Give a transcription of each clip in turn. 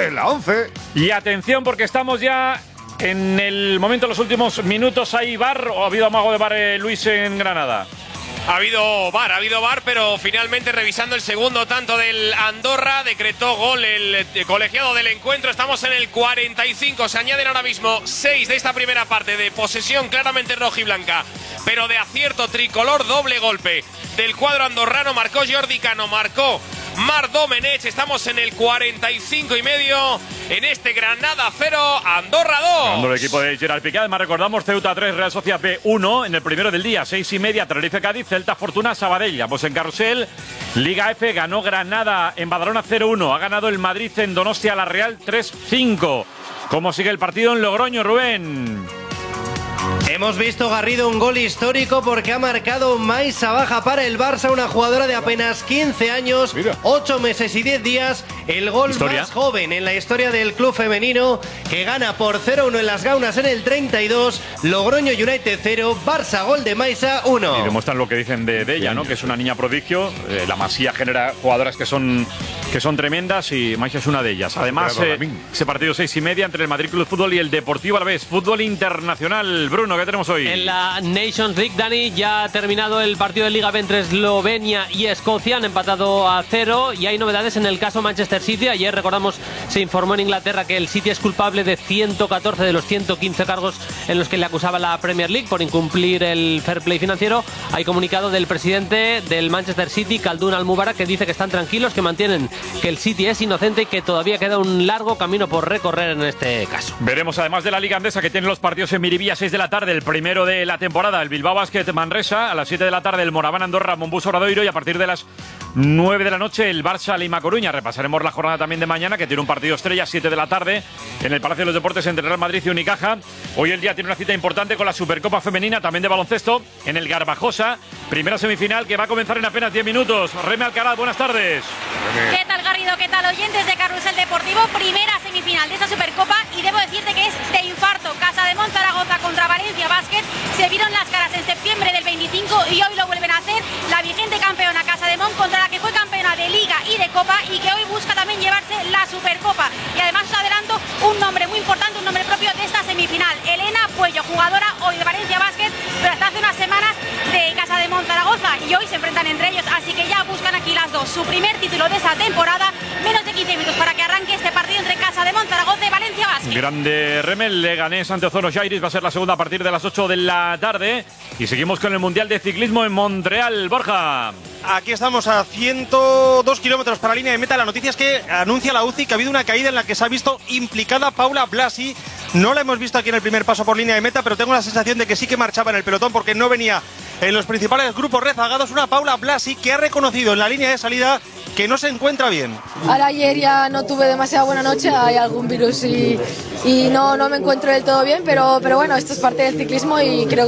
en la 11. Y atención, porque estamos ya en el momento, los últimos minutos. ¿Hay VAR o ha habido amago de VAR, Luis, en Granada? Ha habido VAR, pero finalmente revisando el segundo tanto del Andorra, decretó gol el colegiado del encuentro. Estamos en el 45, se añaden ahora mismo 6 de esta primera parte de posesión claramente rojiblanca, pero de acierto tricolor, doble golpe del cuadro andorrano. Marcó Jordi Cano, marcó Marc Domenech. Estamos en el 45,5 en este Granada 0, Andorra 2. Ganando el equipo de Gerard Piqué. Además recordamos Ceuta 3, Real Sociedad B 1 en el primero del día, 6:30, Tenerife Cádiz, Celta Fortuna Sabadell. Ambos en carrusel. Liga F ganó Granada en Badalona 0-1. Ha ganado el Madrid en Donostia la Real 3-5. ¿Cómo sigue el partido en Logroño, Rubén? Hemos visto, Garrido, un gol histórico porque ha marcado Maisa Baja para el Barça, una jugadora de apenas 15 años, 8 meses y 10 días, el gol más joven en la historia del club femenino, que gana por 0-1 en las Gaunas en el 32, Logroño United 0, Barça gol de Maisa 1. Y demuestran lo que dicen de ella, ¿no? Que es una niña prodigio, la Masía genera jugadoras que son tremendas y Maisa es una de ellas. Además, ese partido 6:30 entre el Madrid Club de Fútbol y el Deportivo Alavés, fútbol internacional. Bruno, ¿qué tenemos hoy? En la Nations League, Dani, ya ha terminado el partido de Liga B entre Eslovenia y Escocia, han empatado a 0 y hay novedades en el caso Manchester City. Ayer, recordamos, se informó en Inglaterra que el City es culpable de 114 de los 115 cargos en los que le acusaba la Premier League por incumplir el fair play financiero. Hay comunicado del presidente del Manchester City, Khaldun Al-Mubarak, que dice que están tranquilos, que mantienen que el City es inocente y que todavía queda un largo camino por recorrer en este caso. Veremos, además de la Liga Andesa, que tiene los partidos en Miribilla, 6 de la tarde, el primero de la temporada, el Bilbao Basket Manresa, a las 7 de la tarde el Moraván Andorra Monbus Obradoiro, y a partir de las 9 de la noche el Barça Lima Coruña. Repasaremos la jornada también de mañana, que tiene un partido estrella, 7 de la tarde, en el Palacio de los Deportes entre Real Madrid y Unicaja. Hoy el día tiene una cita importante con la Supercopa Femenina, también de baloncesto, en el Garbajosa, primera semifinal que va a comenzar en apenas 10 minutos. Reme Alcaraz, buenas tardes. ¿Qué tal, Garrido? ¿Qué tal, oyentes de Carrusel Deportivo? Primera semifinal de esta Supercopa y debo decirte que es de infarto. Casademont Zaragoza contra Valencia Basket. Se vieron las caras en septiembre del 25 y hoy lo vuelven a hacer. La vigente campeona Casademont contra la que fue campeona de Liga y de Copa y que hoy busca también llevarse la Supercopa. Y además os adelanto un nombre muy importante, un nombre propio de esta semifinal. Elena Puello, jugadora hoy de Valencia Basket, pero hasta hace unas semanas de Casademont Zaragoza, y hoy se enfrentan entre ellos, así que ya buscan aquí las dos su primer título de esa temporada. Menos de 15 minutos para que arranque este partido entre Casademont Zaragoza y Valencia Basket. Grande Remel, Leganés ante Ozono Jairis, va a ser la segunda a partir de las 8 de la tarde. Y seguimos con el Mundial de Ciclismo en Montreal. Borja. Aquí estamos a 102 kilómetros para la línea de meta. La noticia es que anuncia la UCI que ha habido una caída en la que se ha visto implicada Paula Blasi. No la hemos visto aquí en el primer paso por línea de meta, pero tengo la sensación de que sí que marchaba en el pelotón porque no venía en los principales grupos rezagados. Una Paula Blasi que ha reconocido en la línea de salida que no se encuentra bien. Ahora ayer ya no tuve demasiada buena noche, hay algún virus y no me encuentro del todo bien, pero bueno, esto es parte del ciclismo y creo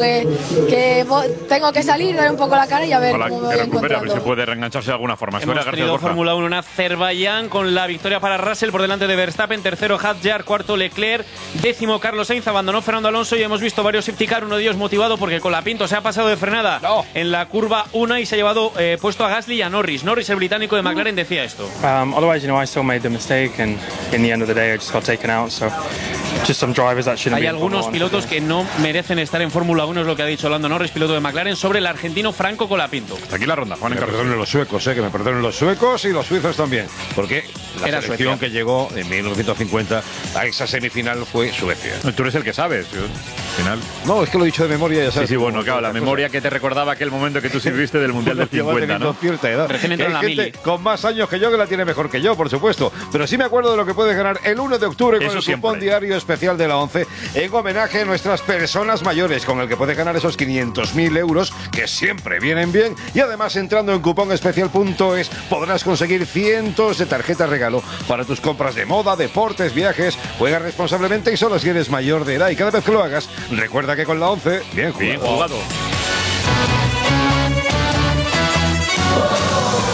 que tengo que salir, dar un poco la cara y a ver cómo me voy a encontrar. A ver si puede reengancharse de alguna forma. Hemos tenido Fórmula 1 en Azerbaiyán con la victoria para Russell por delante de Verstappen, tercero Hadjar, cuarto Leclerc, décimo Carlos Sainz, abandonó Fernando Alonso y hemos visto varios safety car, uno de ellos motivado porque el Colapinto se ha pasado de frenada en la curva 1 y se ha llevado puesto a Gasly y a Norris. Norris, el británico de McLaren, decía esto. Otherwise, I still made the mistake and in the end of the day I just got taken out, so just some drivers that shouldn't be. Hay algunos pilotos que no merecen estar en Fórmula 1, es lo que ha dicho Lando Norris, piloto de McLaren, sobre el argentino Franco Colapinto. Hasta aquí la ronda, Juan. Que me perdonen los suecos, que me perdonen los suecos y los suizos también, porque la Era selección Suecia. que llegó en 1950 a esa semifinal fue Suecia. Tú eres el que sabes. Final. No, es que lo he dicho de memoria, ya sabes. Sí, bueno, claro, la memoria que te recordaba aquel momento que tú sirviste del Mundial del 50, ¿no? Cierta edad. Recién entró en la Hay gente mili. con más años que yo que la tiene mejor que yo, por supuesto. Pero sí me acuerdo de lo que puedes ganar el 1 de octubre con Eso el siempre. cupón diario especial de la 11 en homenaje a nuestras personas mayores, con el que puedes ganar esos 500.000 euros que siempre vienen bien. Y además, entrando en cuponespecial.es podrás conseguir cientos de tarjetas regalo para tus compras de moda, deportes, viajes. Juega responsablemente y solo si eres mayor de edad. Y cada vez que lo hagas, recuerda que con la 11, bien jugado. Bien jugado.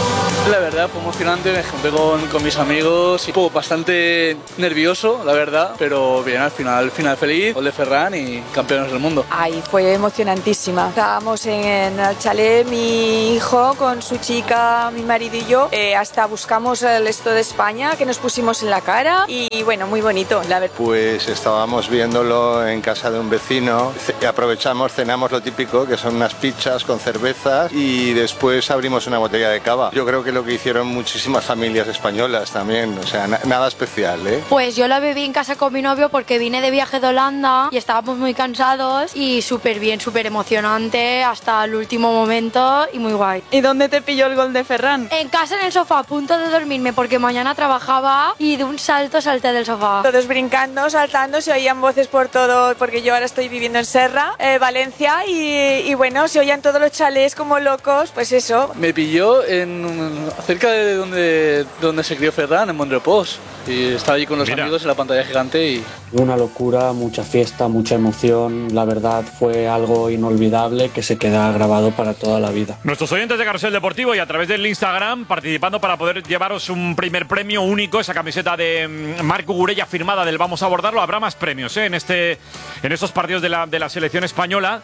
La verdad fue emocionante, me junté con mis amigos y bastante nervioso, la verdad, pero bien, al final feliz, gol de Ferran y campeones del mundo. Ay, fue emocionantísima. Estábamos en el chalet, mi hijo con su chica, mi marido y yo, hasta buscamos el esto de España que nos pusimos en la cara y bueno, muy bonito, la verdad. Pues estábamos viéndolo en casa de un vecino, aprovechamos, cenamos lo típico, que son unas pizzas con cervezas y después abrimos una botella de cava. Yo creo que lo que hicieron muchísimas familias españolas también, o sea, nada especial, ¿eh? Pues yo la bebí en casa con mi novio porque vine de viaje de Holanda y estábamos muy cansados y súper bien, súper emocionante hasta el último momento y muy guay. ¿Y dónde te pilló el gol de Ferran? En casa, en el sofá, a punto de dormirme porque mañana trabajaba y de un salto salté del sofá. Todos brincando, saltando, se oían voces por todo, porque yo ahora estoy viviendo en Serra, Valencia, y bueno, se oían todos los chalés como locos, pues eso. Me pilló cerca de donde se crió Ferran, en Montrepós, y estaba allí con los amigos en la pantalla gigante y... Una locura, mucha fiesta, mucha emoción, la verdad fue algo inolvidable que se queda grabado para toda la vida. Nuestros oyentes de Carrusel Deportivo y a través del Instagram participando para poder llevaros un primer premio único, esa camiseta de Marc Cucurella firmada del Vamos a Abordarlo. Habrá más premios en estos partidos de la selección española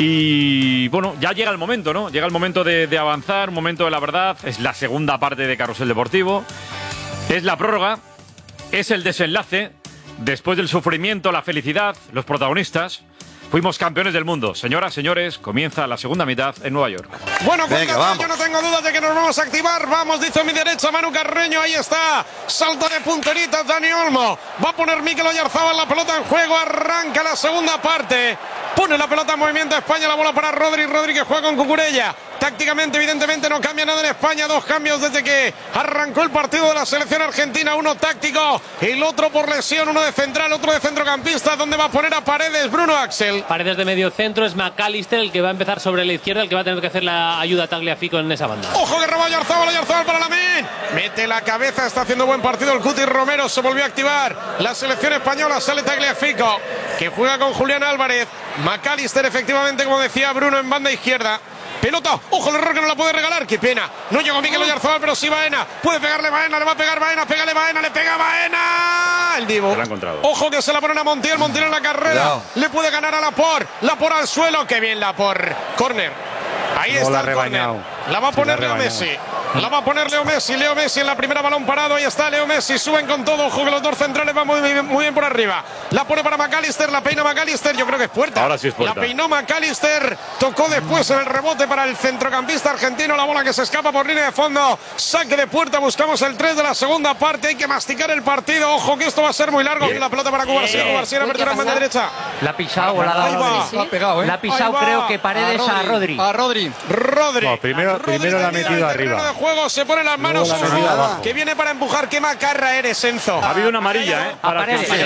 y bueno, ya llega el momento, ¿no? Llega el momento de avanzar, un momento de la verdad. Es la segunda parte de Carrusel Deportivo, es la prórroga, es el desenlace. Después del sufrimiento, la felicidad, los protagonistas. Fuimos campeones del mundo. Señoras, señores, comienza la segunda mitad en Nueva York. Bueno, venga, yo no tengo dudas de que nos vamos a activar. Vamos, dice a mi derecha Manu Carreño. Ahí está. Salta de punterita Dani Olmo. Va a poner Mikel Oyarzabal la pelota en juego. Arranca la segunda parte. Pone la pelota en movimiento España. La bola para Rodri. Rodri que juega con Cucurella. Tácticamente, evidentemente, no cambia nada en España. Dos cambios desde que arrancó el partido de la selección argentina. Uno táctico, el otro por lesión. Uno de central, otro de centrocampista. ¿Dónde va a poner a Paredes, Bruno Axel? Paredes de medio centro, es McAllister el que va a empezar sobre la izquierda, el que va a tener que hacer la ayuda a Tagliafico en esa banda. Ojo que roba Oyarzabal para Lamine. Mete la cabeza, está haciendo buen partido el Cuti Romero. Se volvió a activar la selección española. Sale Tagliafico, que juega con Julián Álvarez. McAllister, efectivamente, como decía Bruno, en banda izquierda. Pelota, ojo el error que no la puede regalar, qué pena. No llegó Mikel Oyarzabal, pero sí Baena. Puede pegarle Baena, le va a pegar Baena, pégale Baena, le pega Baena. El Divo. Ojo que se la ponen a Montiel, Montiel en la carrera. Cuidado. Le puede ganar a Laporte al suelo, qué bien Laporte. Córner. Ahí está el córner. La va a poner Leo Messi. La va a poner Leo Messi en la primera, balón parado, ahí está Leo Messi, suben con todo, ojo que los dos centrales van muy bien por arriba. La pone para McAllister, la peina McAllister, yo creo que es puerta. Ahora sí es puerta. La peinó McAllister, tocó después en el rebote para el centrocampista argentino, la bola que se escapa por línea de fondo, saque de puerta, buscamos el 3 de la segunda parte, hay que masticar el partido, ojo que esto va a ser muy largo. La pelota para Cubarsía, en apertura en banda derecha. La ha pisado o la ha dado Rodri. La ha pegado, La ha pisado, creo que Paredes a Rodri. Rodri. No, primero la ha metido arriba. De juego, se pone las manos que viene para empujar. Qué macarra eres, Enzo. Ha habido una amarilla, ¿eh? A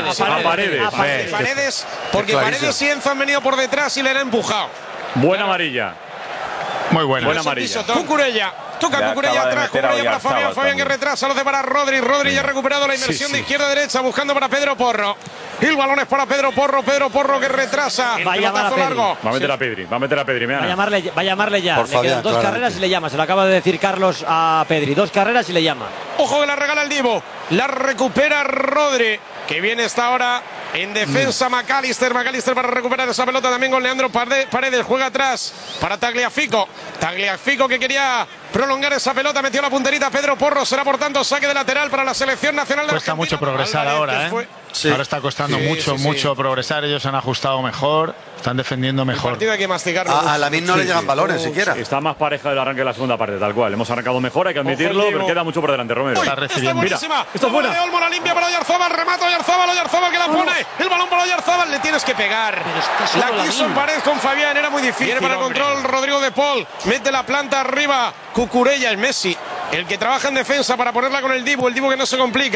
Paredes. Porque Paredes y Enzo han venido por detrás y le han empujado. Buena amarilla. Muy buena. Buena amarilla. Cucurella. Toca Cucurella atrás, Cucurella para Fabián, Fabián que retrasa, lo hace para Rodri, Rodri ya ha recuperado la inversión de izquierda a derecha, buscando para Pedro Porro. El balón es para Pedro Porro que retrasa. Va a llamar a Pedri. Largo. Va a meter a Pedri, Va a llamarle ya. Le quedan dos carreras y le llama. Se lo acaba de decir Carlos a Pedri. 2 carreras y le llama. Ojo que la regala el Divo. La recupera Rodri, que viene esta hora en defensa McAllister para recuperar esa pelota también con Leandro Paredes. Juega atrás para Tagliafico que quería prolongar esa pelota, metió la punterita Pedro Porro, será por tanto saque de lateral para la selección nacional de Cuesta Argentina. mucho progresar ahora, ¿eh? Sí. Ahora está costando mucho progresar, ellos han ajustado mejor, están defendiendo mejor. El partido hay que masticarlo. A Lamine no le llegan balones siquiera. Está más pareja del arranque de la segunda parte, tal cual. Hemos arrancado mejor, hay que admitirlo, pero queda mucho por delante, Romero. Está recibiendo. Está buenísima. Esto es buena. De Olmo, la limpia para Oyarzabal, remata Oyarzabal que la pone. El balón para Oyarzabal, le tienes que pegar. La quiso en pared con Fabián, era muy difícil. Viene para el control Rodrigo de Paul, mete la planta arriba. Cucurella, el Messi, el que trabaja en defensa para ponerla con el Dibu que no se complica.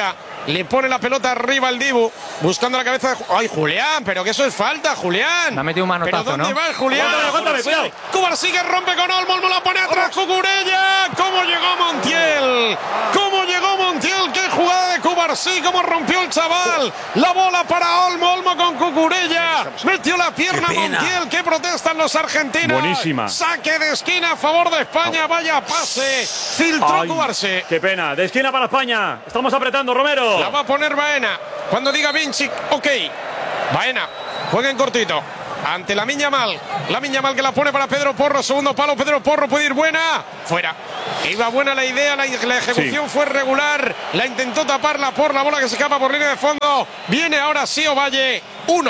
Le pone la pelota arriba al Dibu, buscando la cabeza de... ¡Ay, Julián! Pero que eso es falta, Julián. Me ha metido un manotazo, ¿Pero dónde ¿no? va Julián? Cuéntame, cuidado. Cubarsí que rompe con Olmo, Olmo la pone atrás, Cucurella. ¿Cómo llegó Montiel? ¿Cómo llegó Montiel? ¡Qué jugada de Cubarsí! ¿Cómo rompió el chaval? La bola para Olmo, Olmo con Cucurella. Metió la pierna Montiel. ¡Qué protestan los argentinos! Buenísima. Saque de esquina a favor de España. Vaya pase. Filtró Cubarsí. Qué pena. De esquina para España. Estamos apretando, Romero. La va a poner Baena. Cuando diga Vinci, ok. Baena, juega en cortito. Ante Lamine Yamal. Lamine Yamal que la pone para Pedro Porro. Segundo palo, Pedro Porro puede ir buena. Fuera. Iba buena la idea, la ejecución fue regular. La intentó taparla por la bola que se escapa por línea de fondo. Viene ahora sí Ovalle.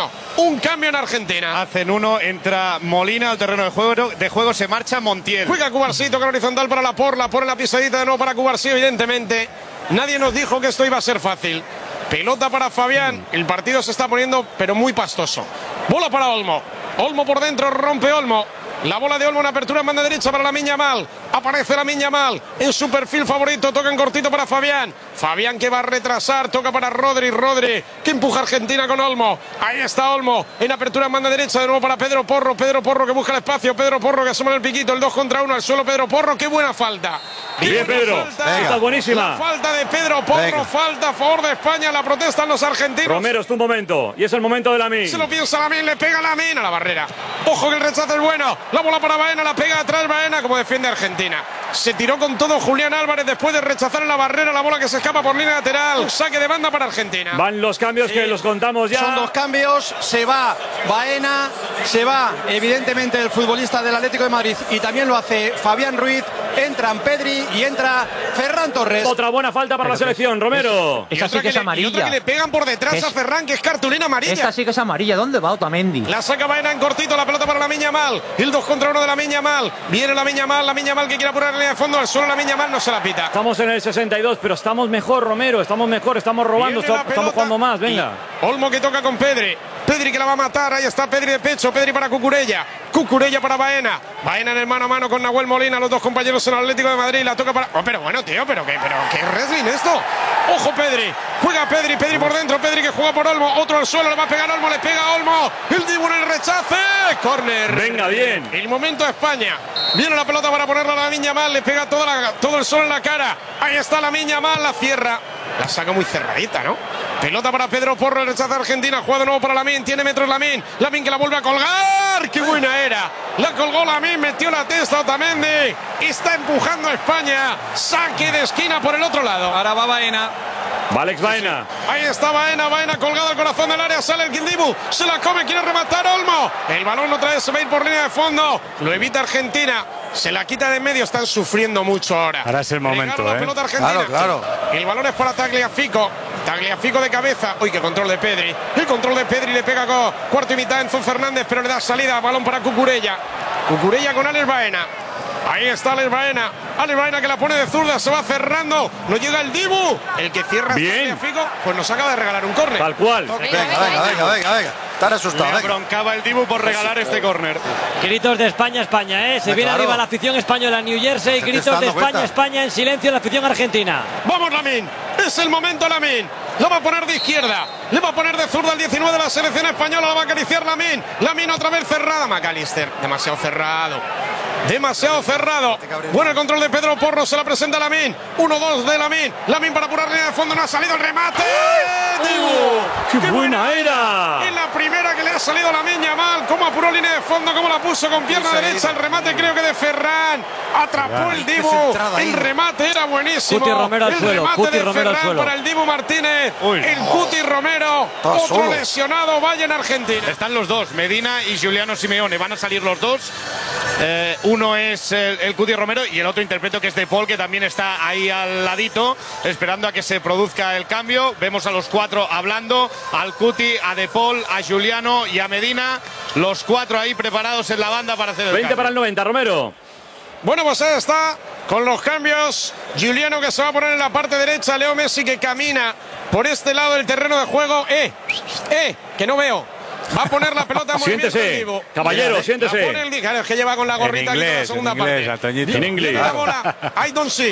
Un cambio en Argentina. Hacen uno, entra Molina al terreno de juego, se marcha Montiel. Juega Cubarsí, toca horizontal para la pone la pisadita de nuevo para Cubarsí, evidentemente. Nadie nos dijo que esto iba a ser fácil. Pelota para Fabián. El partido se está poniendo, pero muy pastoso. Bola para Olmo. Olmo por dentro, rompe Olmo. La bola de Olmo en apertura en banda derecha para Lamine Yamal. Aparece Lamine Yamal en su perfil favorito. Toca en cortito para Fabián. Fabián que va a retrasar. Toca para Rodri. Rodri que empuja a Argentina con Olmo. Ahí está Olmo en apertura en banda derecha. De nuevo para Pedro Porro. Pedro Porro que busca el espacio. Pedro Porro que asoma el piquito. El 2 contra 1 al suelo. Pedro Porro. Qué buena falta. Bien, Pedro. Está buenísima. La falta de Pedro Porro. Venga. Falta a favor de España. La protestan los argentinos. Romero, es tu momento. Y es el momento de Lamine. Se lo piensa Lamine. Le pega Lamine a la barrera. Ojo que el rechazo es bueno. La bola para Baena. La pega atrás Baena como defiende Argentina. Se tiró con todo Julián Álvarez después de rechazar en la barrera la bola que se escapa por línea lateral. Saque de banda para Argentina. Van los cambios que los contamos ya. Son 2 cambios. Se va Baena. Se va evidentemente el futbolista del Atlético de Madrid. Y también lo hace Fabián Ruiz. Entran Pedri y entra Ferran Torres. Otra buena falta para la selección, Romero. Esa sí que es amarilla. Y otra que le pegan por detrás a Ferran, que es cartulina amarilla. Esta sí que es amarilla. ¿Dónde va Otamendi? La saca Baena en cortito, la pelota para Lamine Yamal. El 2 contra 1 de Lamine Yamal. Viene Lamine Yamal que quiere apurar la línea de fondo. Al suelo Lamine Yamal no se la pita. Estamos en el 62, pero estamos mejor, Romero. Estamos mejor, estamos robando, estamos jugando más. Venga. Olmo que toca con Pedri. Pedri que la va a matar. Ahí está Pedri de pecho. Pedri para Cucurella. Cucurella para Baena. Baena en el mano a mano con Nahuel Molina. Los dos compañeros en el Atlético de Madrid. La toca para... Oh, pero bueno, tío, pero qué wrestling esto. Ojo Pedri. Juega Pedri. Pedri por dentro. Pedri que juega por Olmo. Otro al suelo. Le va a pegar Olmo. Le pega Olmo. El Dibu en el rechace. Córner. Venga, bien. El momento de España. Viene la pelota para ponerla a Lamine Yamal. Le pega todo el sol en la cara. Ahí está Lamine Yamal. La cierra. La saca muy cerradita, ¿no? Pelota para Pedro Porro, el rechazo de Argentina, juega de nuevo para Lamine, tiene metros Lamine que la vuelve a colgar, ¡qué buena era! La colgó Lamine, metió la testa Otamendi, está empujando a España, saque de esquina por el otro lado. Ahora va Baena. Alex Baena. Ahí está Baena colgado al corazón del área, sale el Dibu, se la come, quiere rematar Olmo. El balón otra vez se va a ir por línea de fondo, lo evita Argentina, se la quita de en medio, están sufriendo mucho ahora. Ahora es el momento, la pelota argentina. Claro. El balón es para Tagliafico. Tagliafico de cabeza. Uy, qué control de Pedri. El control de Pedri le pega con cuarto y mitad Enzo Fernández, pero le da salida. Balón para Cucurella. Cucurella con Alex Baena. Ahí está Alex Baena. Alex Baena que la pone de zurda, se va cerrando. No llega el Dibu. El que cierra Tagliafico, pues nos acaba de regalar un córner. Tal cual. Venga. Estar asustado. Le broncaba el Dibu por regalar este córner. Gritos de España, ¿eh? Se viene arriba la afición española, New Jersey. Gritos de España, en silencio la afición argentina. Vamos, Lamine. Es el momento, Lamine. La va a poner de izquierda. Le va a poner de zurda el 19 de la selección española. La va a acariciar Lamine. Lamine otra vez cerrada. McAllister. Demasiado cerrado. Bueno el control de Pedro Porro. Se la presenta Lamine. 1-2 de Lamine. Lamine para apurar línea de fondo. No ha salido el remate. ¡Qué buena era! En la primera que le ha salido Lamine Yamal. Cómo apuró línea de fondo. Cómo la puso con pierna derecha. El remate creo que de Ferran. Atrapó el Dibu. El remate era buenísimo. Cuti Romero al suelo. Cuti Romero al suelo. Para el Dibu Martínez. El Cuti Romero. Otro lesionado. Vaya en Argentina. Están los dos, Medina y Giuliano Simeone. Van a salir los dos. Uno es el Cuti Romero y el otro interpreto que es De Paul, que también está ahí al ladito, esperando a que se produzca el cambio. Vemos a los cuatro hablando, al Cuti, a De Paul, a Giuliano y a Medina. Los cuatro ahí preparados en la banda para hacer el 20 cambio. para el 90, Romero. Bueno, pues ahí está, con los cambios. Giuliano que se va a poner en la parte derecha. Leo Messi que camina por este lado del terreno de juego. Que no veo. Va a poner la pelota en movimiento. Siéntese, caballero, siéntese. Claro, es que lleva con la gorrita en inglés, aquí en la segunda parte. En inglés. La bola, I don't see.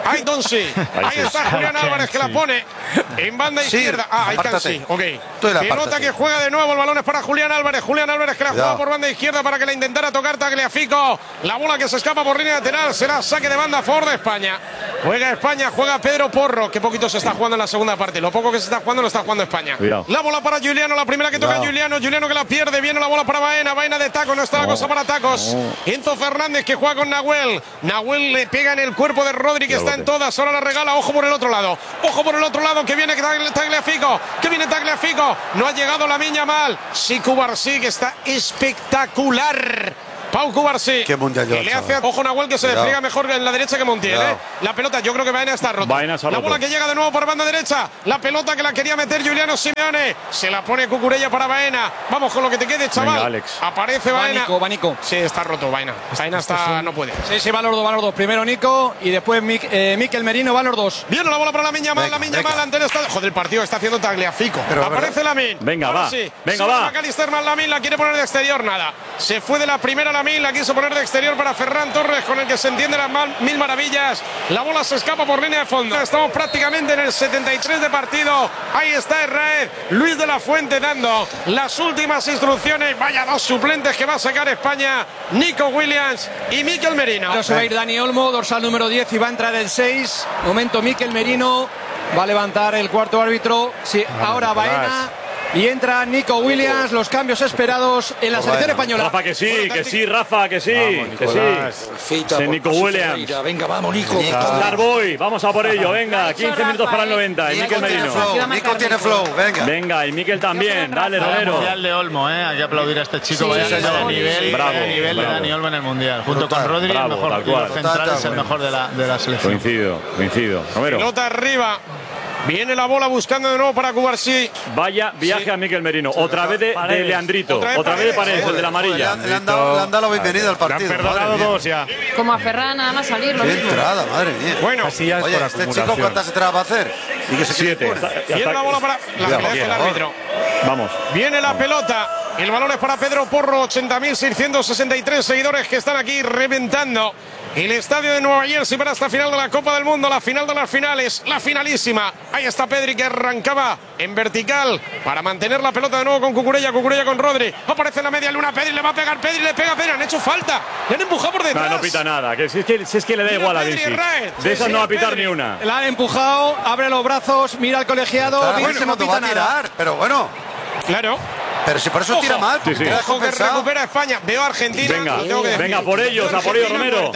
Ahí Donsi. Ahí está Julián Álvarez que la pone en banda izquierda. Ahí Kansi. Ok. Pelota que juega de nuevo. El balón es para Julián Álvarez. Julián Álvarez que la juega por banda izquierda para que la intentara tocar Tagliafico. La bola que se escapa por línea lateral será saque de banda a favor de España. Juega España, juega Pedro Porro. Qué poquito se está jugando en la segunda parte. Lo poco que se está jugando lo está jugando España. Cuidado. La bola para Giuliano. La primera que toca Giuliano. Giuliano que la pierde. Viene la bola para Baena. Baena de taco. No está la cosa para tacos. Enzo Fernández que juega con Nahuel. Nahuel le pega en el cuerpo de Rodri que está en todas. Ahora la regala. Ojo por el otro lado. Ojo por el otro lado que viene Tagliafico. Que viene Tagliafico. No ha llegado Lamine Yamal. Sí, Cubarsí que está espectacular. Pau Cubarsí. Qué mundial que le hace ojo Nahuel que se despliega mejor en la derecha que Montiel. La pelota, yo creo que Baena está rota. La bola que llega de nuevo por banda derecha. La pelota que la quería meter Giuliano Simeone. Se la pone Cucurella para Baena. Vamos con lo que te quede, chaval. Venga, Alex. Aparece Baena. Va Nico. Sí, está roto Baena. Baena está, no puede. Sí, van los dos. Primero Nico y después Mikel Merino, van los dos. Viene la bola para Lamine Yamal. Lamine Yamal ante el estadio. Joder, el partido está haciendo Tagliafico. Aparece Lamine. Venga, va. Venga, va. McAllister más Lamine la quiere poner de exterior. Nada. Se fue de la primera Lamine. La quiso poner de exterior para Ferran Torres, con el que se entiende las mil maravillas. La bola se escapa por línea de fondo. Estamos prácticamente en el 73 de partido. Ahí está Herrera. Luis de la Fuente dando las últimas instrucciones. Vaya dos suplentes que va a sacar España. Nico Williams y Mikel Merino. Pero se va a ir Dani Olmo, dorsal número 10 y va a entrar el 6. Momento Mikel Merino. Va a levantar el cuarto árbitro. Sí, ahora Baena. Y entra Nico Williams, los cambios esperados en la selección española. Rafa, que sí, Rafa, que sí, que sí. Nico Williams. Venga, vamos, Nico. Starboy, vamos a por ello, venga, 15 minutos para el 90. Y Mikel Merino. Nico tiene flow, venga. Venga, y Mikel también, dale, Romero. Mundial de Olmo, hay que aplaudir a este chico. Vaya nivel de Dani Olmo en el Mundial. Junto con Rodri, el mejor central, es el mejor de la selección. Coincido. Romero. Pelota arriba. Viene la bola buscando de nuevo para Cubarsí. Vaya viaje a Mikel Merino. Otra vez de Leandrito. Otra vez de Paredes, el de la amarilla. Le han dado la bienvenida al partido. Le han perdonado dos ya. Como a Ferran, nada más salir. Qué entrada, madre mía. Bueno, oye, este chico ¿cuántas entradas va a hacer? Y que se 7. Viene la bola para el árbitro. Vamos. Viene la pelota. El balón es para Pedro Porro. 80.663 seguidores que están aquí reventando el estadio de Nueva Jersey para esta final de la Copa del Mundo, la final de las finales, la finalísima. Ahí está Pedri que arrancaba en vertical para mantener la pelota de nuevo con Cucurella con Rodri. Aparece en la media luna, Pedri le va a pegar, Pedri le pega, Pedri han hecho falta, le han empujado por detrás. No pita nada, que si es que le da igual a Vinci. De esas no va a pitar ni una. La han empujado, abre los brazos, mira al colegiado, Vinci no pita nada. Pero bueno. Claro. Pero si por eso tira mal. Ojo que recupera España. Veo a Argentina. Venga, por ellos, a por ellos, Romero.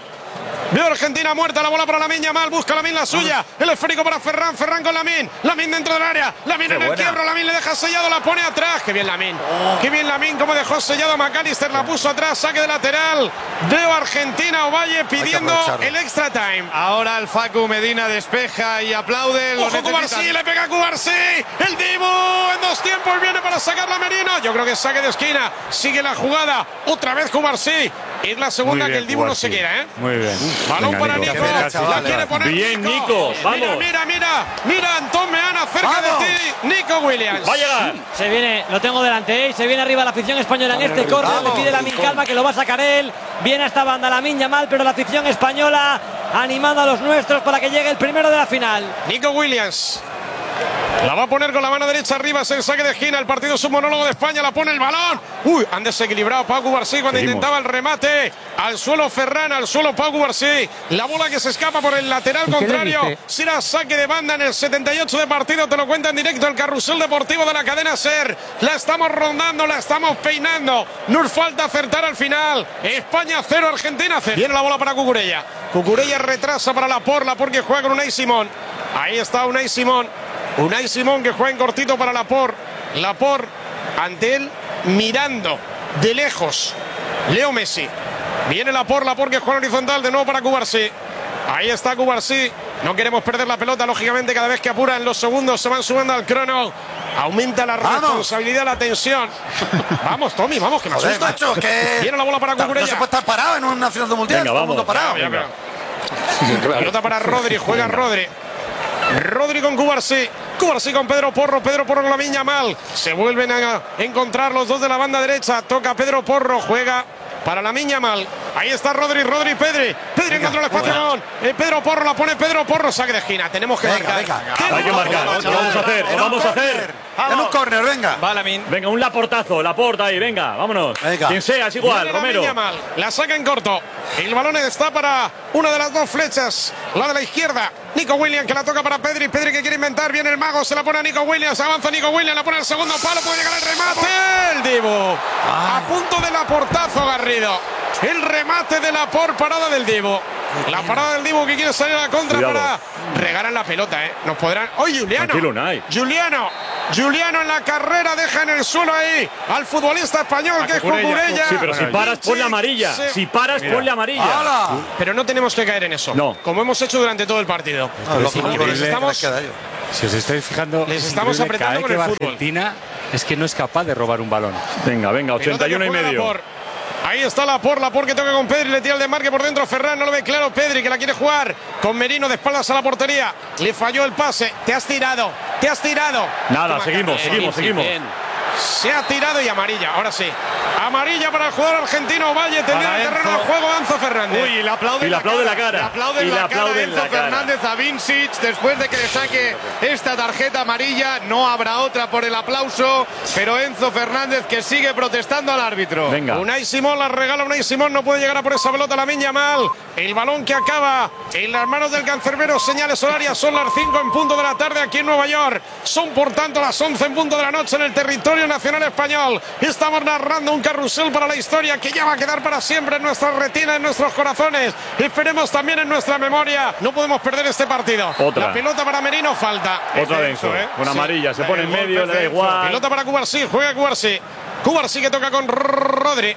Veo a Argentina muerta, la bola para Lamine Yamal, busca Lamine la suya, el esférico para Ferran con Lamine dentro del área, Lamine en el quiebro, Lamine le deja sellado, la pone atrás, qué bien Lamine, como dejó sellado a McAllister, la puso atrás, saque de lateral, veo a Argentina, Ovalle pidiendo el extra time. Ahora el Facu Medina despeja y aplaude. Ojo Cubarsí, le pega a Cubarsí, el Dibu en dos tiempos viene para sacarla a Merino, yo creo que saque de esquina, sigue la jugada, otra vez Cubarsí, es la segunda que el Dibu no se quiera, Muy bien. Balón para Nico, la quiere poner bien Nico, vamos. Mira Antón Meana cerca de ti, Nico Williams. Va a llegar. Se viene, lo tengo delante, y se viene arriba la afición española en este córner, le pide Lamine calma que lo va a sacar él. Viene a esta banda Lamine Yamal, pero la afición española animando a los nuestros para que llegue el primero de la final. Nico Williams. La va a poner con la mano derecha arriba, es el saque de esquina, el partido submonólogo de España, la pone el balón. Han desequilibrado Pau Cubarsí cuando intentaba el remate. Al suelo Ferran, al suelo Pau Cubarsí. La bola que se escapa por el lateral contrario. Será saque de banda en el 78 de partido, te lo cuenta en directo el carrusel deportivo de la cadena SER. La estamos rondando, la estamos peinando. Nos falta acertar al final. España 0, Argentina 0. Viene la bola para Cucurella. Cucurella retrasa para Laporte que juega con Unai Simón. Ahí está Unai Simón. Unai Simón que juega en cortito para Laporte ante él mirando de lejos Leo Messi. Viene Laporte que juega horizontal de nuevo para Cubarsí. Ahí está Cubarsí. No queremos perder la pelota, lógicamente cada vez que apuran los segundos se van subiendo al crono. Aumenta la responsabilidad, la tensión. Vamos, Tommy, vamos, que me asusta. Macho, que viene la bola para Cucurella. No se puede estar parado en una final de mundial. Venga, vamos. Parado. Pelota para Rodri, juega Rodri. Rodri con Cubarsí con Pedro Porro con Lamine Yamal. Se vuelven a encontrar los dos de la banda derecha. Toca Pedro Porro, juega para Lamine Yamal. Ahí está Rodri, Pedri. Pedri encontró el espacio. Pedro Porro, la pone Pedro Porro. Saque de esquina. Tenemos que marcar. Hay que marcar. Lo vamos a hacer. En un córner, venga. Va Lamine. Venga, un Laportazo. Laporta ahí, venga, vámonos. Quien sea, es igual, Romero. La saca en corto. El balón está para una de las dos flechas. La de la izquierda. Nico Williams que la toca para Pedri. Pedri que quiere inventar. Viene el mago. Se la pone a Nico Williams. Avanza Nico Williams. La pone al segundo palo. Puede llegar el remate. El Dibu. A punto de Laportazo, Garrido. El remate de Laporte. Parada del Dibu. La parada del Dibu que quiere salir a la contra. Cuidado. Para regalar la pelota, Nos podrán. ¡Oye, Juliano! Tranquilo, Unai. Juliano en la carrera deja en el suelo ahí al futbolista español que es Cucurella. Sí, pero si paras, ponle amarilla. Si paras, ponle amarilla. ¡Hala! Pero no tenemos que caer en eso. No. Como hemos hecho durante todo el partido. Si os estáis fijando, les estamos apretando con el fútbol. Argentina es que no es capaz de robar un balón. Venga, 81 y medio. Ahí está Laporte que toca con Pedri, le tira el desmarque por dentro Ferran, no lo ve claro Pedri que la quiere jugar con Merino de espaldas a la portería, le falló el pase, te has tirado. Nada, seguimos. Se ha tirado y amarilla, ahora sí. Amarilla para el jugador argentino Valle, tendría el terreno de juego Enzo Fernández. Uy, le aplauden la cara. Le aplauden la cara a Enzo Fernández a Vincic después de que le saque esta tarjeta amarilla. No habrá otra por el aplauso, pero Enzo Fernández que sigue protestando al árbitro. Venga. Unai Simón la regala, Unai Simón no puede llegar a por esa pelota Lamine Yamal. El balón que acaba en las manos del cancerbero, señales horarias, son las 5 en punto de la tarde aquí en Nueva York. Son por tanto las 11 en punto de la noche en el territorio nacional español. Estamos narrando un carrusel para la historia que ya va a quedar para siempre en nuestras retinas, en nuestros corazones. Esperemos también en nuestra memoria. No podemos perder este partido. Otra. La pelota para Merino falta. Otra de Enzo, Una amarilla, se pone en medio, le da igual. Pelota para Cubarsí, juega Cubarsí. Cubarsí que toca con Rodri.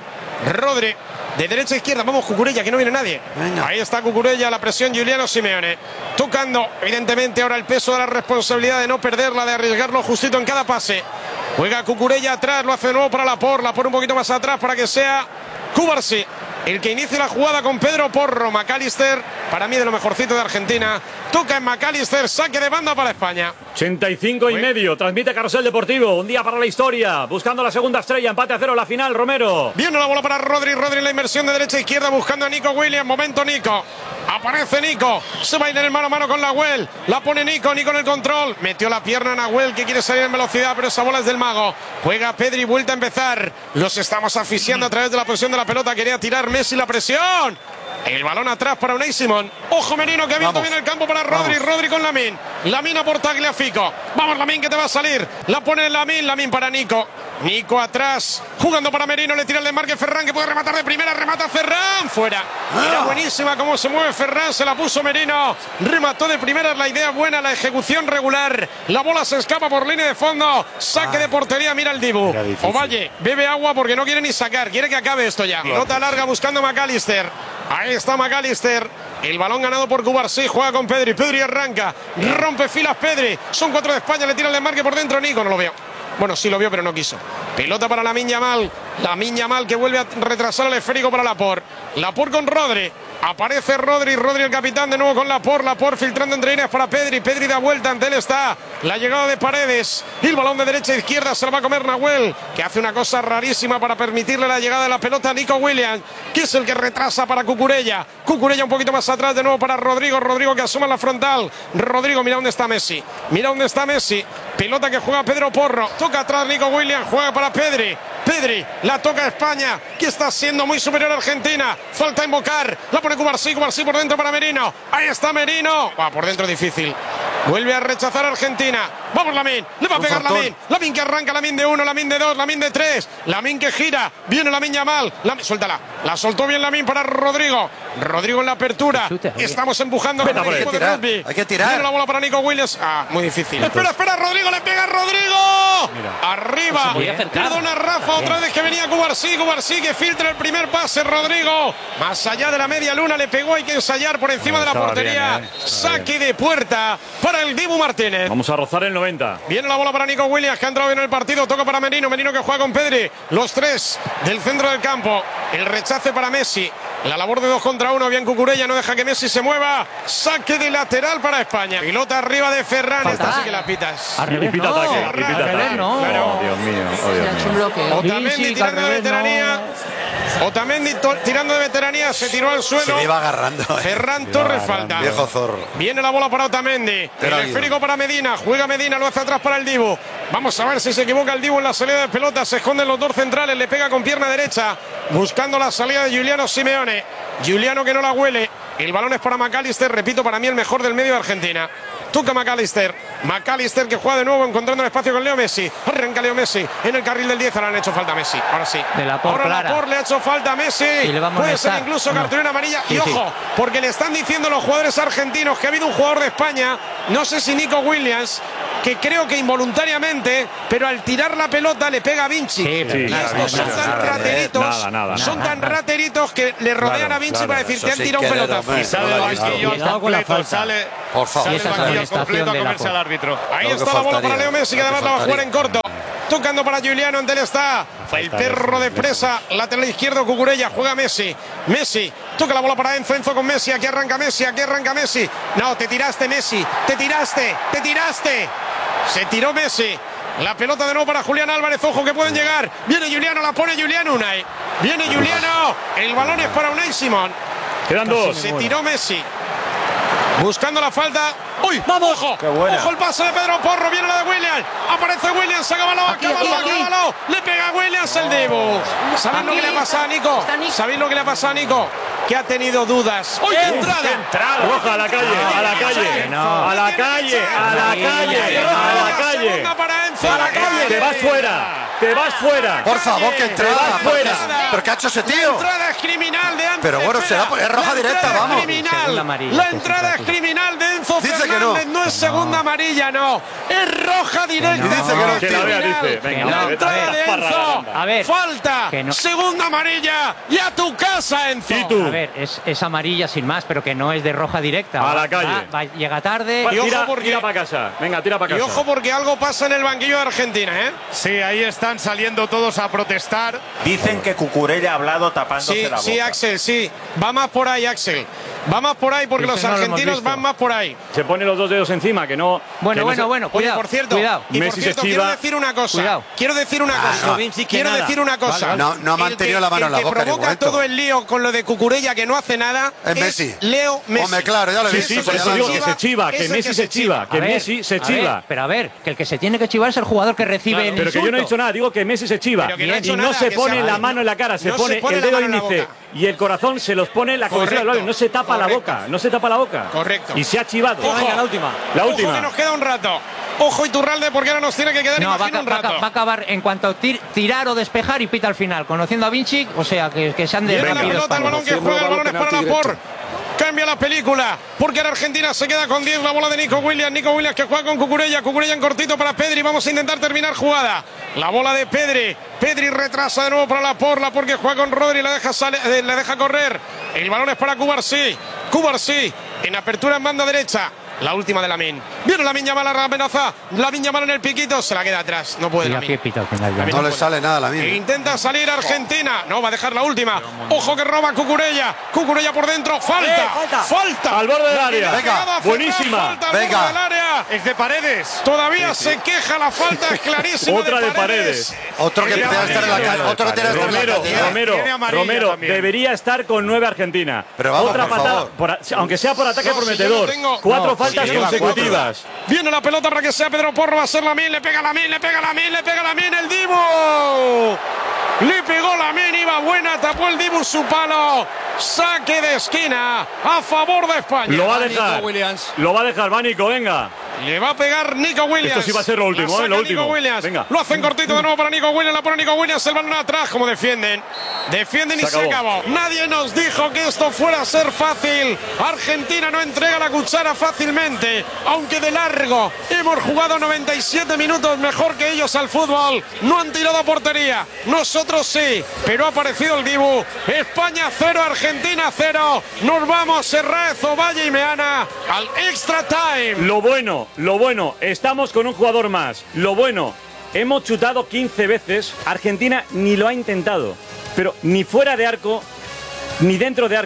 De derecha a izquierda, vamos Cucurella, que no viene nadie. Venga. Ahí está Cucurella, la presión Giuliano Simeone. Tocando, evidentemente, ahora el peso de la responsabilidad de no perderla, de arriesgarlo justito en cada pase. Juega Cucurella atrás, lo hace de nuevo para Laporte un poquito más atrás para que sea Cubarsí el que inicie la jugada con Pedro Porro. McAllister, para mí de lo mejorcito de Argentina. Toca en McAllister, saque de banda para España. 85 y medio, transmite Carrusel Deportivo. Un día para la historia, buscando la segunda estrella, empate a 0 la final, Romero. Viene la bola para Rodri en la inversión de derecha a izquierda, buscando a Nico Williams. Momento Nico. Aparece Nico, se va a ir en el mano a mano con Nahuel. La pone Nico en el control. Metió la pierna a Nahuel que quiere salir en velocidad, pero esa bola es del mago. Juega Pedri, vuelta a empezar. Los estamos asfixiando a través de la posición de la pelota. Quería tirar Messi la presión. El balón atrás para Unai Simón. Ojo Merino que ha abierto bien el campo para Rodri. Rodri con Lamine. Lamine a por Tagliafico. Vamos Lamine que te va a salir. La pone Lamine. Lamine para Nico. Nico atrás. Jugando para Merino. Le tira el desmarque Ferran que puede rematar de primera. Remata Ferran. Fuera. Era buenísima cómo se mueve Ferran. Se la puso Merino. Remató de primera. La idea buena. La ejecución regular. La bola se escapa por línea de fondo. Saque de portería. Mira el Dibu. Ovalle bebe agua porque no quiere ni sacar. Quiere que acabe esto ya. Nota larga buscando a McAllister. Ahí está McAllister. El balón ganado por Cubarsí. Juega con Pedri. Pedri arranca. Rompe filas Pedri. Son 4 de España. Le tira el desmarque por dentro. Nico no lo veo. Bueno, sí lo vio, pero no quiso. Pelota para Lamine Yamal. Lamine Yamal que vuelve a retrasar el esférico para Laporte. Laporte con Rodri. Aparece Rodri el capitán de nuevo con Laporte filtrando entre líneas para Pedri. Pedri da vuelta, ante él está la llegada de Paredes. Y el balón de derecha a izquierda se lo va a comer Nahuel, que hace una cosa rarísima para permitirle la llegada de la pelota a Nico Williams, que es el que retrasa para Cucurella. Cucurella un poquito más atrás de nuevo para Rodrigo que asoma la frontal. Rodrigo, mira dónde está Messi. Pelota que juega Pedro Porro. Toca atrás Nico Williams, juega para Pedri. La toca España, que está siendo muy superior a Argentina. Falta invocar, la pone Cubarsí por dentro para Merino. Ahí está Merino. Por dentro difícil. Vuelve a rechazar Argentina. Vamos Lamine, le va a pegar Lamine. Lamine que arranca, Lamine de 1, Lamine de 2, Lamine de 3. Lamine que gira, viene Lamine Yamal. Suéltala, la soltó bien Lamine para Rodrigo en la apertura. Estamos empujando con el equipo de rugby. Hay que tirar. Viene la bola para Nico Williams. Muy difícil. Espera, Rodrigo, le pega Rodrigo. Arriba. Perdona Rafa, otra vez que venía Cubarsí que filtra el primer pase. Rodrigo, más allá de la media luna, le pegó, hay que ensayar por encima de la portería. Saque de puerta para el Dibu Martínez. Vamos a rozar el 90. Viene la bola para Nico Williams, que ha entrado bien en el partido. Toca para Merino que juega con Pedri. Los 3 del centro del campo. El rechace para Messi. La labor de 2 contra 1. Bien Cucurella, no deja que Messi se mueva. Saque de lateral para España. Pilota arriba de Ferran. Esta sí que la pitas. Pita ataque. No. Dios mío. Otamendi tirando de veteranía. Otamendi tirando de veteranía, se tiró al suelo. Se le iba agarrando. Ferran Torres falta. Viejo zorro. Viene la bola para Otamendi. El esférico para Medina. Juega Medina, lo hace atrás para el Dibu. Vamos a ver si se equivoca el Dibu en la salida de pelota. Se esconden los dos centrales. Le pega con pierna derecha. Buscando la salida de Giuliano Simeone. Giuliano que no la huele. El balón es para McAllister. Repito, para mí el mejor del medio de Argentina. Tuca McAllister. McAllister que juega de nuevo encontrando el espacio con Leo Messi. Arranca Leo Messi en el carril del 10. Ahora le ha hecho falta a Messi. Ahora sí. Ahora Laporte le ha hecho falta a Messi. Puede ser incluso cartulina amarilla. Y ojo, porque le están diciendo los jugadores argentinos que ha habido un jugador de España, no sé si Nico Williams, que creo que involuntariamente, pero al tirar la pelota le pega a Vinci. Estos son tan rateritos. Son tan rateritos que le rodean a Vinci para decir te han tirado un pelotazo. Y sale del banquillo completo. Sale del banquillo completo a comerse al árbitro. Ahí está la bola para Leo Messi, que además la va a jugar en corto. Tocando para Giuliano, ante él está el perro de presa, lateral izquierdo Cucurella, juega Messi. Messi, toca la bola para Enzo, Enzo con Messi, aquí arranca Messi, aquí arranca Messi. No, te tiraste Messi, te tiraste. Se tiró Messi. La pelota de nuevo para Julián Álvarez, ojo que pueden llegar. Viene Giuliano, la pone Giuliano Unai. Viene Giuliano, el balón es para Unai Simón. Quedan dos. Se tiró Messi. Buscando la falta. ¡Uy! ¡Vamos! ¡Ojo! ¡Ojo el pase de Pedro Porro! Viene la de Williams. Aparece Williams. Acábalo. Le pega a Williams el Dibu. ¿Sabéis lo que le ha pasado a Nico? ¿Sabéis lo que le ha pasado a Nico? Que ha tenido dudas. ¡Uy, qué entrada! Roja, a la calle. Te vas fuera. Por favor, que entrada. ¿Pero qué ha hecho ese tío? La entrada es criminal de Enzo. Pero bueno, es roja directa, vamos. La entrada es criminal de Enzo Fernández. No es segunda amarilla, no. Es roja directa. Dice que no, tío. La entrada de Enzo. A ver. Falta. Segunda amarilla. Y a tu casa, Enzo. A ver, es amarilla sin más, pero que no es de roja directa. A la calle. Llega tarde. Tira para casa. Venga, tira para casa. Y ojo porque algo pasa en el banquillo de Argentina, ¿eh? Sí, ahí están saliendo todos a protestar. Dicen que Cucurella ha hablado tapándose la boca. Sí, Axel, sí. Va más por ahí, Axel. Va más por ahí porque los argentinos van más por ahí. Se pone los dos dedos encima, que no. Bueno, cuidado. Oye, por cierto, quiero decir una cosa. Quiero decir una cosa. No ha mantenido la mano en la boca. El que provoca todo el lío con lo de Cucurella, que no hace nada, es Messi. Leo Messi. Hombre, claro, ya lo he visto. Sí, por eso digo que se chiva, que Messi se chiva. Que Messi se chiva. Pero a ver, que el que se tiene que chivar es el jugador que recibe el Pero que yo no he dicho nada, digo que Messi se chiva. Y no se pone la mano en la cara, se pone el dedo índice y el corazón se los pone en la cabeza del labio. No se tapa la boca, Correcto. Y se ha chivado. Ojo, venga, la última. Ojo que nos queda un rato. Ojo Iturralde, porque ahora nos tiene que quedar un rato. Va a acabar en cuanto a tirar o despejar y pita al final. Conociendo a Vinci, o sea, que se han de la pelota, el balón que juega, el balón es para Laporte. Cambia la película, porque ahora Argentina se queda con 10, la bola de Nico Williams que juega con Cucurella en cortito para Pedri, vamos a intentar terminar jugada, la bola de Pedri retrasa de nuevo para Laporte que juega con Rodri, la deja correr, el balón es para Cubarsí, en apertura en banda derecha, la última de Lamine. Viene Lamine Yamal a la amenaza. Lamine Yamal en el piquito. Se la queda atrás. No puede Lamine. No le sale nada a Lamine. Intenta salir Argentina. No, va a dejar la última. Ojo que roba Cucurella. Cucurella por dentro. Falta. Al borde del área. Venga. Buenísima. Venga. Es de Paredes. Todavía se queja. La falta es clarísima. Otra de Paredes. Otro que tiene que estar en la calle. Otro que tiene que estar en la calle. Romero debería estar con 9 Argentina. Pero vamos, otra patada, aunque sea por ataque prometedor. 4 faltas consecutivas. Viene la pelota para que sea Pedro Porro. Va a ser Lamine. Le pega Lamine. El Dibu. Le pegó Lamine. Iba buena. Tapó el Dibu su palo. Saque de esquina a favor de España. Lo va a dejar. Va Nico, venga. Le va a pegar Nico Williams. Esto sí va a ser lo último, lo último. Nico Williams. Venga. Lo hacen cortito de nuevo para Nico Williams. La pone Nico Williams. El balón atrás. Como defienden. Y se acabó. Nadie nos dijo que esto fuera a ser fácil. Argentina no entrega la cuchara fácilmente. Aunque de largo. Hemos jugado 97 minutos mejor que ellos al fútbol. No han tirado a portería. Nosotros sí. Pero ha aparecido el Dibu. España 0, Argentina 0. Nos vamos, Serraez, Ovalle y Meana al extra time. Lo bueno, estamos con un jugador más. Lo bueno, hemos chutado 15 veces. Argentina ni lo ha intentado. Pero ni fuera de arco, ni dentro de arco.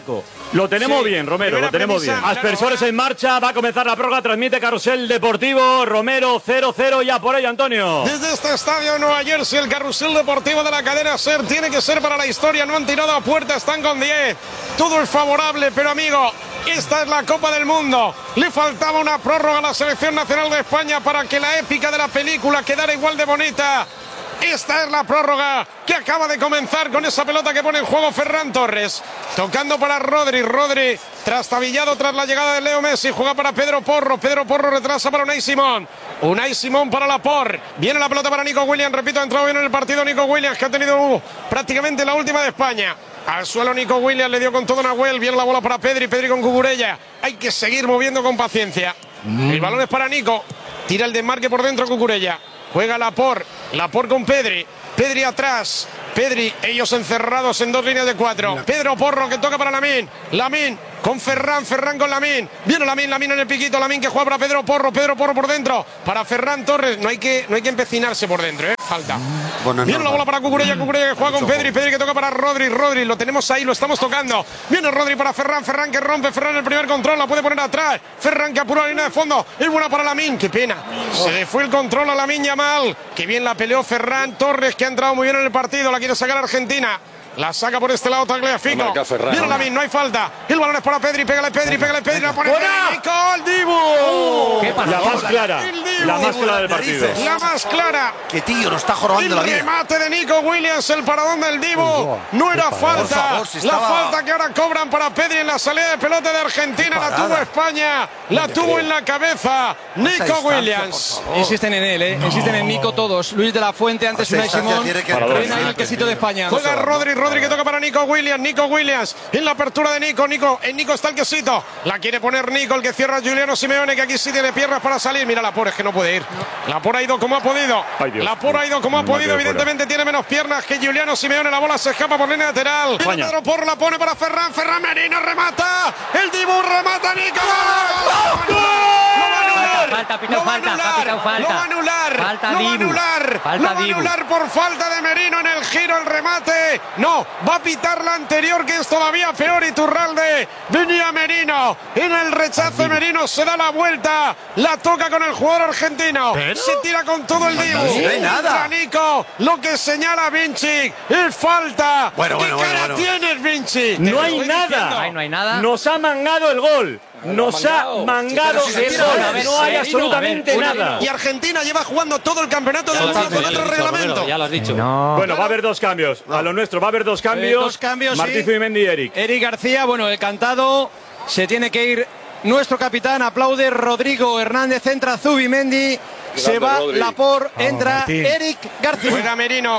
Lo tenemos Sí. bien, Romero, Primera lo tenemos premisa, bien. Aspersores en marcha, va a comenzar la prórroga, transmite Carrusel Deportivo, Romero 0-0 ya por ello, Antonio. Desde este estadio de Nueva Jersey, el carrusel deportivo de la cadena SER tiene que ser para la historia. No han tirado a puerta, están con 10. Todo es favorable, pero amigo, esta es la Copa del Mundo. Le faltaba una prórroga a la selección nacional de España para que la épica de la película quedara igual de bonita. Esta es la prórroga que acaba de comenzar con esa pelota que pone en juego Ferran Torres. Tocando para Rodri. Rodri trastabillado tras la llegada de Leo Messi. Juega para Pedro Porro. Pedro Porro retrasa para Unai Simón. Unai Simón para Laporte. Viene la pelota para Nico Williams. Repito, ha entrado bien en el partido Nico Williams, que ha tenido prácticamente la última de España. Al suelo Nico Williams, le dio con todo Nahuel. Viene la bola para Pedri. Pedri con Cucurella. Hay que seguir moviendo con paciencia. El balón es para Nico. Tira el desmarque por dentro Cucurella. Juega Laporte. Laporte con Pedri. Pedri atrás. Pedri, ellos encerrados en 2 líneas de 4. Pedro Porro que toca para Lamine. Lamine con Ferran. Ferran con Lamine. Viene Lamine. Lamine en el piquito. Lamine que juega para Pedro Porro. Pedro Porro por dentro. Para Ferran Torres. No hay que empecinarse por dentro, ¿eh? Falta. Viene la bola para Cucurella. Cucurella que juega con Pedri. Pedri que toca para Rodri. Rodri lo tenemos ahí. Lo estamos tocando. Viene Rodri para Ferran. Ferran que rompe. Ferran el primer control. La puede poner atrás. Ferran que apura la línea de fondo. Es buena para Lamine. Qué pena. Se le fue el control a Lamine Yamal. Que bien la peleó Ferran Torres, que ha entrado muy bien en el partido. La quiere sacar Argentina. La saca por este lado Tagliafico. Viene Lamine, no hay falta. El balón es para Pedri. Pégale Pedri, pégale Pedri. La pone Nico, el Dibu. ¿Qué pasa? La más clara. La más clara del partido. La más clara. Que tío, nos está jorobando la vida. El remate de Nico Williams, el paradón del Dibu. No era falta. Favor, si la estaba... falta que ahora cobran para Pedri en la salida de pelota de Argentina. La tuvo España. La tuvo en la cabeza Nico Williams. Insisten en él, insisten en Nico todos. Luis de la Fuente, antes Unai Simón. Ven ahí el quesito de España. Juega Rodri que toca para Nico Williams. Nico Williams en la apertura de Nico. En Nico está el quesito. La quiere poner Nico, el que cierra Giuliano Simeone, que aquí sí tiene piernas para salir. Mira Laporte, es que no puede ir. Laporte ha ido como ha podido. Laporte ha ido como ha podido. Evidentemente tiene menos piernas que Giuliano Simeone. La bola se escapa por línea lateral. Pedro Porro la pone para Ferran. Ferran Merino remata. El Dibu remata Nico. Falta, pitao falta. Lo va a anular por falta de Merino en el giro, el remate. No, va a pitar la anterior, que es todavía peor. Iturralde, venía Merino. En el rechazo Merino se da la vuelta. La toca con el jugador argentino. Se tira con todo el Dibu. No hay nada. Nico, lo que señala Vinci es falta. Bueno. ¿Tienes, Vinci? No hay nada. No hay nada. Nos ha mangado el gol. Nos ha mangado el gol. No hay absolutamente nada. Y Argentina lleva jugando todo el campeonato del mundo con otro reglamento. Ya lo has dicho. Bueno, va a haber 2 cambios. A lo nuestro va a haber 2 cambios. 2 cambios, Martín sí. Zubimendi y Eric. Eric García, bueno, el cantado. Se tiene que ir nuestro capitán. Aplaude Rodrigo Hernández. Entra Zubimendi. Se va Laporte. Entra Eric García. Juega Merino.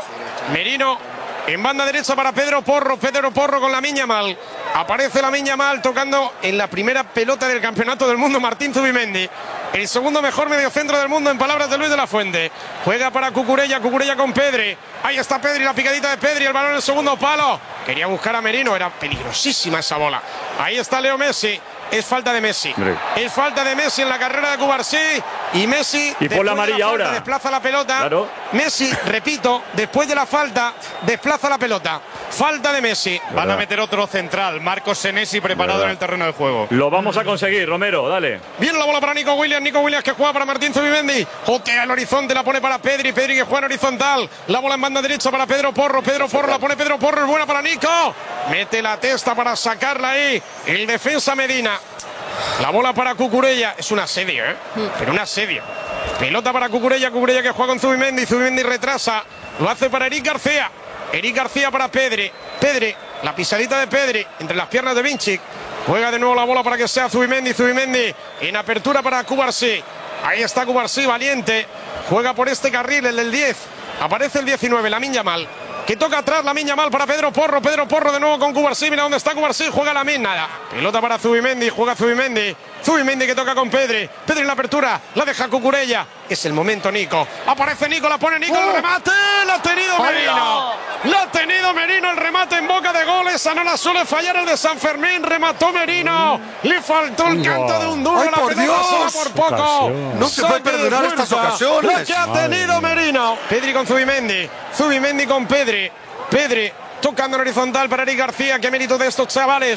En banda derecha para Pedro Porro. Pedro Porro con Lamine Yamal. Aparece Lamine Yamal tocando en la primera pelota del campeonato del mundo Martín Zubimendi. El segundo mejor mediocentro del mundo en palabras de Luis de la Fuente. Juega para Cucurella. Cucurella con Pedri. Ahí está Pedri, la picadita de Pedri. El balón en el segundo palo. Quería buscar a Merino. Era peligrosísima esa bola. Ahí está Leo Messi. Es falta de Messi. Es falta de Messi en la carrera de Cubarsí. Y Messi. Y por la amarilla ahora. Desplaza la pelota. Claro. Messi, repito, después de la falta, desplaza la pelota. Falta de Messi. Van a meter otro central. Marcos Senesi preparado en el terreno del juego. Lo vamos a conseguir, Romero. Dale. Viene la bola para Nico Williams. Nico Williams que juega para Martín Zubimendi. Jotea el horizonte, la pone para Pedri. Pedri que juega en horizontal. La bola en banda derecha para Pedro Porro. Pedro Porro la pone Pedro Porro. Es buena para Nico. Mete la testa para sacarla ahí. El defensa Medina. La bola para Cucurella. Es un asedio, pero un asedio. Pelota para Cucurella. Cucurella que juega con Zubimendi. Zubimendi retrasa. Lo hace para Eric García. Eric García para Pedri. Pedri, la pisadita de Pedri entre las piernas de Vinci. Juega de nuevo la bola para que sea Zubimendi. Zubimendi en apertura para Cubarsí. Ahí está Cubarsí, valiente. Juega por este carril, el del 10. Aparece el 19, Lamine Yamal. Que toca atrás Lamine Yamal para Pedro Porro. Pedro Porro de nuevo con Cubarsí. Mira dónde está Cubarsí. Juega Lamine, nada. Pelota para Zubimendi. Juega Zubimendi. Zubimendi que toca con Pedri. Pedri en la apertura. La deja Cucurella. Es el momento, Nico. Aparece Nico. La pone Nico. El remate. La ha tenido Merino. La ha tenido Merino. El remate en boca de gol. Esa no la suele fallar el de San Fermín. Remató Merino. Le faltó el canto de un duro. ¡Ay, la por pelota se va Dios! por poco. No se puede perdonar estas ocasiones. La que ha tenido Merino. Pedri con Zubimendi. Zubimendi con Pedri. Pedri tocando en horizontal para Eric García. Qué mérito de estos chavales.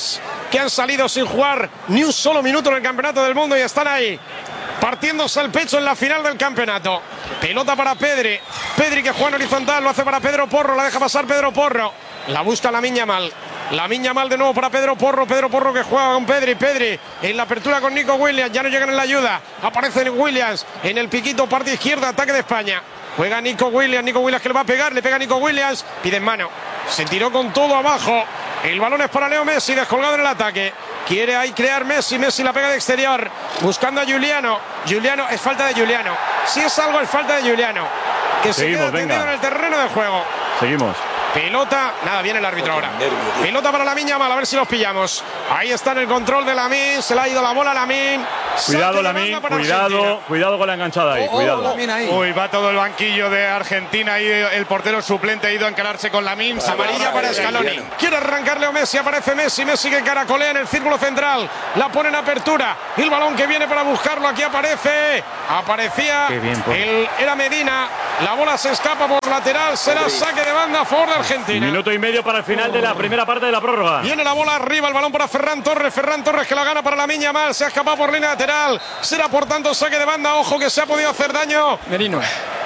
que han salido sin jugar ni un solo minuto en el Campeonato del Mundo y están ahí, partiéndose el pecho en la final del campeonato. Pelota para Pedri. Pedri que juega en horizontal, lo hace para Pedro Porro, la deja pasar Pedro Porro. La busca Lamine Yamal. Lamine Yamal de nuevo para Pedro Porro. Pedro Porro que juega con Pedri. Pedri en la apertura con Nico Williams. Ya no llegan en la ayuda. Aparece Williams en el piquito, parte izquierda, ataque de España. Juega Nico Williams. Nico Williams que le va a pegar. Le pega Nico Williams. Pide en mano. Se tiró con todo abajo. El balón es para Leo Messi, descolgado en el ataque. Quiere ahí crear Messi. Messi la pega de exterior. Buscando a Giuliano. Giuliano, es falta de Giuliano. Si es algo, es falta de Giuliano. Que se queda tendido en el terreno de juego. Seguimos. Pelota, nada, viene el árbitro ahora. Pelota para Lamine Yamal, a ver si los pillamos. Ahí está en el control de Lamine, se le ha ido la bola a Lamine. Cuidado Lamine, cuidado con la enganchada ahí, cuidado. Uy, va todo el banquillo de Argentina y el portero suplente ha ido a encararse con Lamine. Amarilla para Scaloni. Quiere arrancar Leo Messi, aparece Messi, Messi que caracolea en el círculo central. La pone en apertura, el balón que viene para buscarlo, aquí aparece. Aparecía, era Medina. La bola se escapa por lateral, será saque de banda a favor de Argentina. Minuto y medio para el final de la primera parte de la prórroga. Viene la bola arriba, el balón para Ferran Torres. Ferran Torres que la gana para Lamine Yamal. Se ha escapado por línea lateral. Será por tanto saque de banda. Ojo que se ha podido hacer daño. Merino.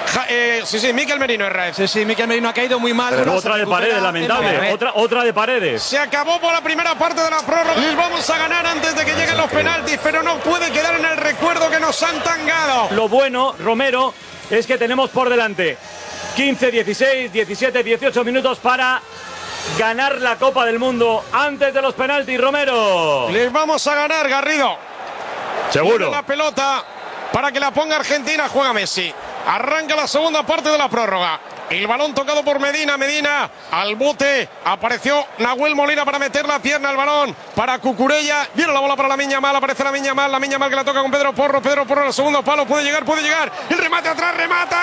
Sí, Mikel Merino es Raez. Sí, Mikel Merino ha caído muy mal. Pero otra de Paredes, lamentable. Otra de Paredes. Se acabó por la primera parte de la prórroga. Les vamos a ganar antes de que lleguen los penaltis, pero no puede quedar en el recuerdo que nos han tangado. Lo bueno, Romero, es que tenemos por delante 15, 16, 17, 18 minutos para ganar la Copa del Mundo antes de los penaltis, Romero. Les vamos a ganar, Garrido. Seguro. Tiene la pelota para que la ponga Argentina, juega Messi. Arranca la segunda parte de la prórroga. El balón tocado por Medina. Medina al bote. Apareció Nahuel Molina para meter la pierna al balón. Para Cucurella. Viene la bola para Lamine Yamal. Aparece Lamine Yamal. Lamine Yamal que la toca con Pedro Porro. Pedro Porro en el segundo palo. Puede llegar. El remate atrás. Remata.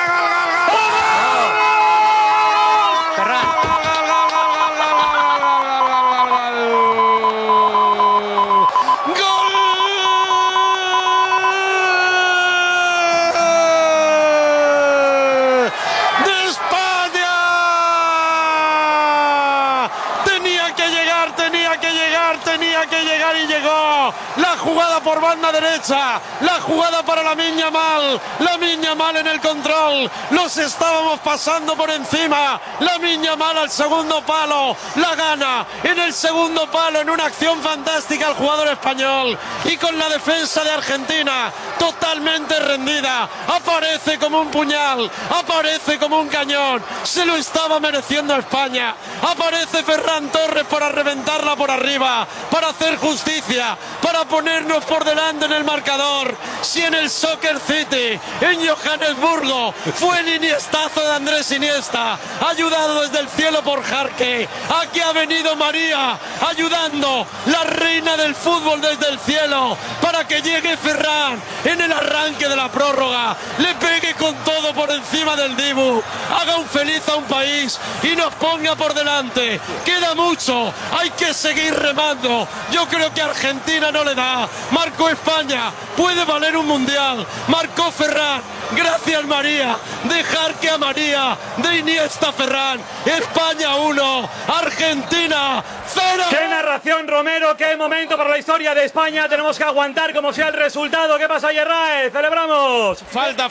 Y llegó la jugada por banda derecha, la jugada para Lamine Yamal. Lamine Yamal en el control, los estábamos pasando por encima. Lamine Yamal al segundo palo, la gana en el segundo palo en una acción fantástica el jugador español. Y con la defensa de Argentina totalmente rendida, aparece como un puñal, aparece como un cañón. Se lo estaba mereciendo España. Aparece Ferran Torres para reventarla por arriba, para hacer justicia, para ponernos por delante en el marcador. Si en el Soccer City, en Johannesburgo, fue el iniestazo de Andrés Iniesta, ayudado desde el cielo por Jarque, aquí ha venido María, ayudando, la reina del fútbol desde el cielo, para que llegue Ferran en el arranque de la prórroga, le pegue con todo por encima del Dibu, haga un feliz a un país y nos ponga por delante. Queda mucho, hay que seguir remando. Yo creo que Argentina no le da. Marcó España, puede valer un mundial. Marcó Ferran, gracias María. Dejar que a María, de Iniesta Ferran. España 1, Argentina 0. ¡Qué narración, Romero! ¡Qué momento para la historia de España! Tenemos que aguantar como sea el resultado. ¿Qué pasa, Yerraez? ¡Celebramos! Falta.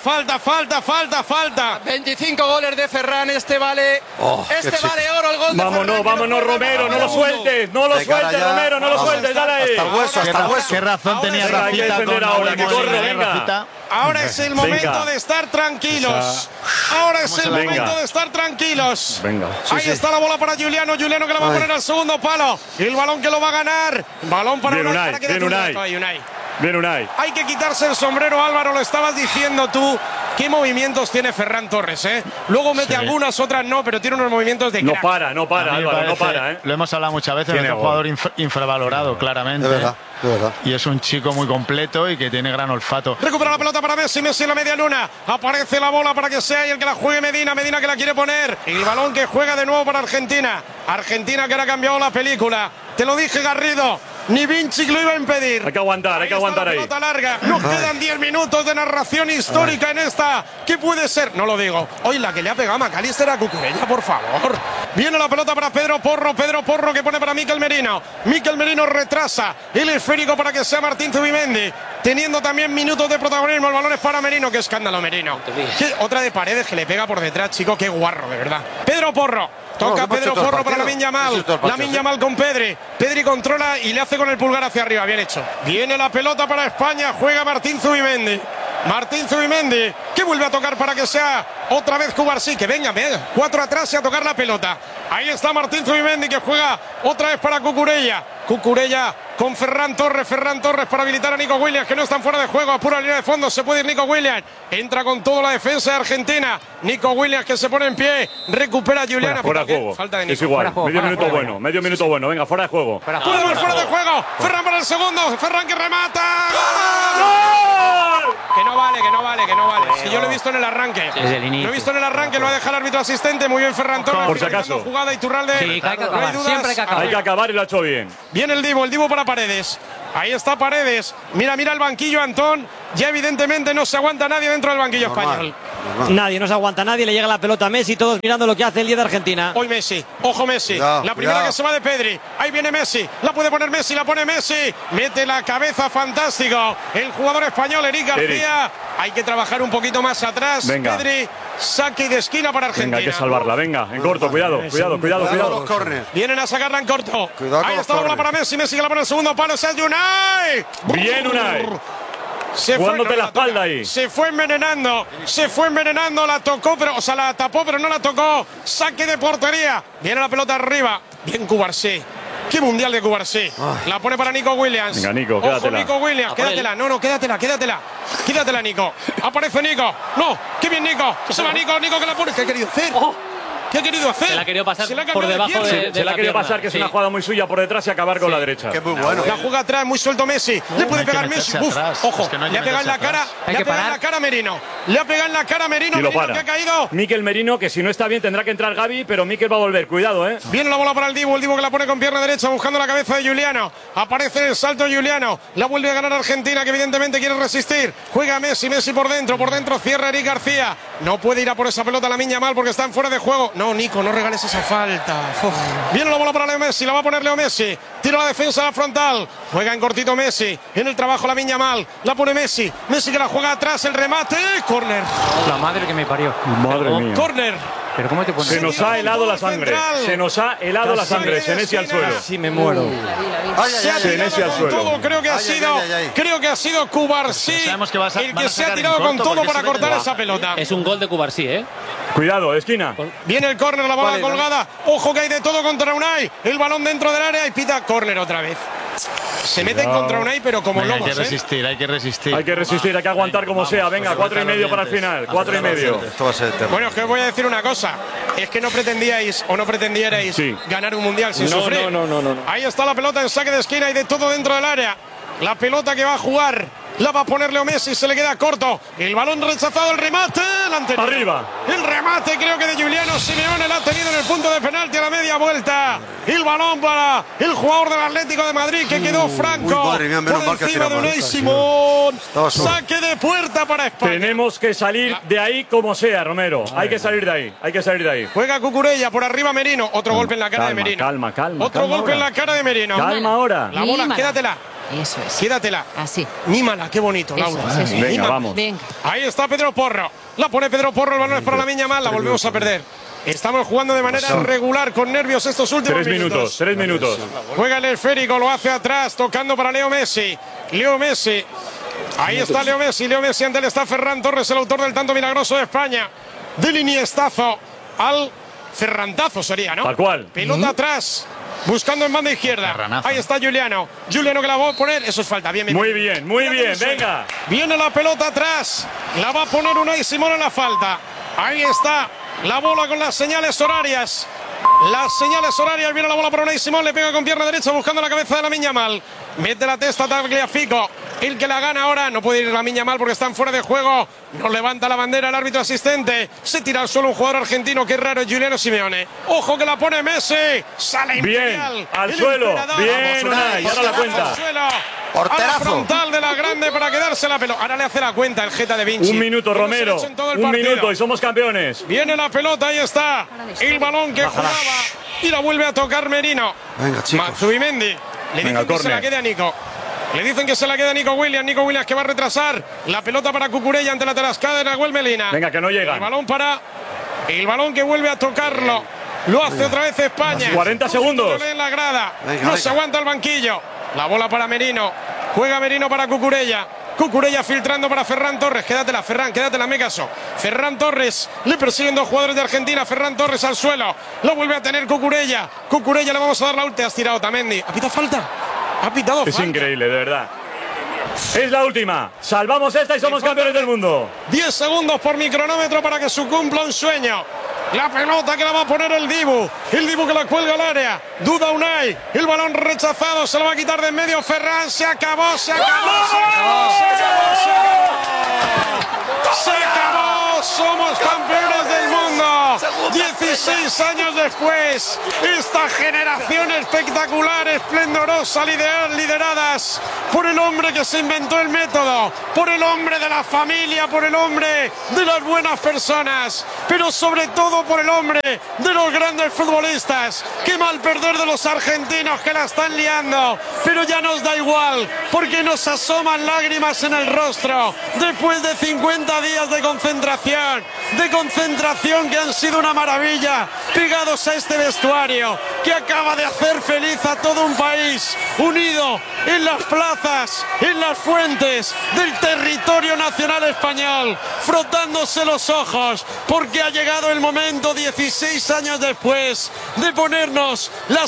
25 goles de Ferran, este vale oro el gol de Ferran. Vámonos, Romero, no lo sueltes, Romero, no lo sueltes, dale ahí. Hasta el hueso. ¿Qué razón tenía Rafita con ahora, que corre, venga. Ahora es el momento de estar tranquilos. Venga. Ahí está la bola para Giuliano. Giuliano que la va a poner al segundo palo. El balón que lo va a ganar. Balón para Unai. Bien, Unai. Hay que quitarse el sombrero, Álvaro. Lo estabas diciendo tú. ¿Qué movimientos tiene Ferran Torres, Luego mete algunas, otras no, pero tiene unos movimientos de crack. No para, Álvaro, no para, Lo hemos hablado muchas veces, es un jugador infravalorado, claramente. De verdad. Y es un chico muy completo y que tiene gran olfato. Recupera la pelota para Messi en la media luna. Aparece la bola para que sea y el que la juegue Medina que la quiere poner. El balón que juega de nuevo para Argentina. Argentina que ahora ha cambiado la película. Te lo dije, Garrido. ni Vinci lo iba a impedir. Hay que aguantar, hay que aguantar ahí. Pelota larga. Nos quedan 10 minutos de narración histórica en esta. ¿Qué puede ser? No lo digo. Hoy la que le ha pegado a McAllister a Cucurella, por favor. Viene la pelota para Pedro Porro que pone para Mikel Merino. Mikel Merino retrasa el esférico para que sea Martín Zubimendi, teniendo también minutos de protagonismo. El balón es para Merino. Qué escándalo, Merino. Otra de Paredes que le pega por detrás, chico. Qué guarro, de verdad. Pedro Porro. Toca Pedro Porro para Lamine Yamal. Lamine Yamal con Pedri. Pedri controla y le hace con el pulgar hacia arriba. Bien hecho. Viene la pelota para España. Juega Martín Zubimendi. Martín Zubimendi, que vuelve a tocar para que sea otra vez Cubarsí. Que venga, 4 atrás y a tocar la pelota. Ahí está Martín Zubimendi, que juega otra vez para Cucurella. Cucurella con Ferran Torres para habilitar a Nico Williams, que no están fuera de juego. Apura la línea de fondo, se puede ir Nico Williams. Entra con toda la defensa de Argentina. Nico Williams, que se pone en pie. Recupera a Juliana. Fuera de juego. Falta de Nico. Es igual. Medio minuto bueno. Venga, fuera de juego. Fuera de juego. Ferran para el segundo. Ferran que remata. ¡Gol! Que no vale. Si yo lo he visto en el arranque. Lo he visto en el arranque, lo ha dejado el árbitro asistente. Muy bien Ferran Torres. Por si acaso. Jugada Iturralde. Sí, hay que acabar. Siempre hay que acabar. Hay que acabar y lo ha hecho bien. Viene el Divo para Paredes. Ahí está Paredes. Mira el banquillo, Antón. Ya evidentemente no se aguanta nadie dentro del banquillo español. Nadie, no se aguanta nadie. Le llega la pelota a Messi, todos mirando lo que hace el líder de Argentina. Hoy Messi, ojo Messi. La primera que se va de Pedri. Ahí viene Messi. La puede poner Messi, la pone Messi. Mete la cabeza, fantástico. El jugador español, Eric García. Hay que trabajar un poquito más atrás. Venga. Pedri, saque de esquina para Argentina. Venga, hay que salvarla. Venga, en corto, cuidado. Vienen a sacarla en corto. Ahí está la bola para Messi. Messi que la pone en el segundo palo. Es Unai. Bien, Unai. Jugándote la espalda ahí. Se fue envenenando, la tocó, la tapó, pero no la tocó. Saque de portería. Viene la pelota arriba. Bien Cubarsí. Qué mundial de Cubarsí. La pone para Nico Williams. Venga, Nico, quédatela. Ojo, Nico Williams, quédatela. No, quédatela. Quédatela, Nico. Aparece Nico. No, qué bien Nico. Se va Nico que la pone. ¿Qué ha querido hacer? ¿Qué ha querido hacer? Se la ha querido pasar por debajo de Se la ha querido pasar, que es una jugada muy suya por detrás y acabar con la derecha. Qué muy bueno. La juega atrás, muy suelto Messi. Le puede pegar Messi. Ojo, le ha pegado en la cara. Le ha pegado en la cara a Merino. Le ha pegado en la cara a Merino. Y lo para. Que ha caído. Mikel Merino, que si no está bien tendrá que entrar Gavi, pero Mikel va a volver. Cuidado, Viene la bola para el Divo que la pone con pierna derecha buscando la cabeza de Juliano. Aparece en el salto Juliano. La vuelve a ganar Argentina, que evidentemente quiere resistir. Juega Messi por dentro cierra Eric García. No puede ir a por esa pelota Lamine Yamal porque están fuera de juego. No, Nico, no regales esa falta. Viene la bola para Leo Messi, la va a poner Leo Messi. Tira la defensa a la frontal. Juega en cortito Messi. En el trabajo Lamine Yamal. La pone Messi. Messi que la juega atrás, el remate. Córner. La madre que me parió. Madre mía. Córner. ¿Pero cómo te pones? Se nos ha helado la sangre. Senesi al suelo. Sí, me muero. Senesi al suelo. Todo, creo que ha sido Cubarsí el que se ha tirado con todo para cortar esa pelota. Es un gol de Cubarsí, Cuidado, esquina. Viene el córner, la bola colgada. Ojo que hay de todo contra Unai. El balón dentro del área y pita córner otra vez. Se meten contra Unai, pero como lobos. Hay que resistir. Hay que aguantar como sea. Venga, 4,5 para el final. 4,5. Esto va a ser eterno. Bueno, es que os voy a decir una cosa. Es que no pretendíais o no pretendierais ganar un mundial sin sufrir. No. Ahí está la pelota en saque de esquina y de todo dentro del área. La pelota que va a jugar la va a poner Leo Messi, se le queda corto. El balón rechazado, el remate. Arriba. El remate creo que de Giuliano Simeone la ha tenido en el punto de penalti a la media vuelta. El balón para el jugador del Atlético de Madrid que quedó franco. Madre mía, por encima de Unai Simón. Saque de puerta para España. Tenemos que salir de ahí como sea, Romero. Hay que salir de ahí. Juega Cucurella, por arriba Merino. Otro golpe en la cara de Merino. Calma. Otro golpe en la cara de Merino. Calma ahora. La bola, quédatela. Eso es. Quédatela. Así. Mímala, qué bonito, Laura. Eso. Venga, vamos. Venga. Ahí está Pedro Porro. La pone Pedro Porro, el balón es para Lamine Yamal, la volvemos a perder. Estamos jugando de manera regular, con nervios estos últimos 3 minutos. Juega el esférico, lo hace atrás, tocando para Leo Messi. Ahí está Leo Messi ante él está Ferran Torres, el autor del tanto milagroso de España. Del iniestazo al ferrantazo sería, ¿no? Tal cual. Pelota atrás. Buscando en banda izquierda. Ahí está Juliano que la va a poner. Eso es falta. Bien. Muy bien. Venga. Viene la pelota atrás. La va a poner Unai Simón en la falta. Ahí está la bola con las señales horarias. Viene la bola para Unai Simón. Le pega con pierna derecha buscando la cabeza de Lamine Yamal. Mete la testa Tagliafico. el que la gana ahora. No puede ir Lamine Yamal porque están fuera de juego. No levanta la bandera el árbitro asistente. Se tira al suelo un jugador argentino, que raro, es Giuliano Simeone. Ojo que la pone Messi. Sale Imperial. Bien, al suelo. Bien, Unai. Ahora la cuenta. A la frontal de la grande para quedarse la pelota. Ahora le hace la cuenta el Geta de Vinci. Un minuto, Romero. Un minuto y somos campeones. Viene la pelota, ahí está. El balón que jugaba. Y la vuelve a tocar Merino. Venga, chicos. Zubimendi. Le dicen que se la quede a Nico. Le dicen que se la queda a Nico Williams. Nico Williams que va a retrasar. La pelota para Cucurella ante la tarascada de Nahuel Melina. Venga, que no llega. El balón para. El balón que vuelve a tocarlo. Lo hace otra vez España. 40 segundos. En la grada. No se aguanta el banquillo. La bola para Merino. Juega Merino para Cucurella. Cucurella filtrando para Ferran Torres. Quédatela, Ferran, quédatela, me caso. Ferran Torres. Le persiguen dos jugadores de Argentina. Ferran Torres al suelo. Lo vuelve a tener Cucurella. Cucurella le vamos a dar la última. Has tirado Otamendi. ¿Ha pitado falta? Ha pitado falta. Es increíble, de verdad. Es la última. Salvamos esta y somos campeones del mundo. 10 segundos por mi cronómetro para que se cumpla un sueño. La pelota que la va a poner el Dibu. El Dibu que la cuelga al área. Duda Unai. El balón rechazado. Se lo va a quitar de en medio Ferran. Se acabó, se acabó, se acabó, se acabó, se acabó. Se acabó. Somos campeones del mundo. 16 años después. Esta generación espectacular, esplendorosa, lideradas por el hombre que se inventó el método, por el hombre de la familia, por el hombre de las buenas personas, pero sobre todo por el hombre de los grandes futbolistas. Qué mal perder de los argentinos que la están liando, pero ya nos da igual, porque nos asoman lágrimas en el rostro después de 50 días de concentración que han sido una maravilla, pegados a este vestuario que acaba de hacer feliz a todo un país, unido en las plazas, en las fuentes del territorio nacional español, frotándose los ojos, porque ha llegado el momento, 16 años después, de ponernos la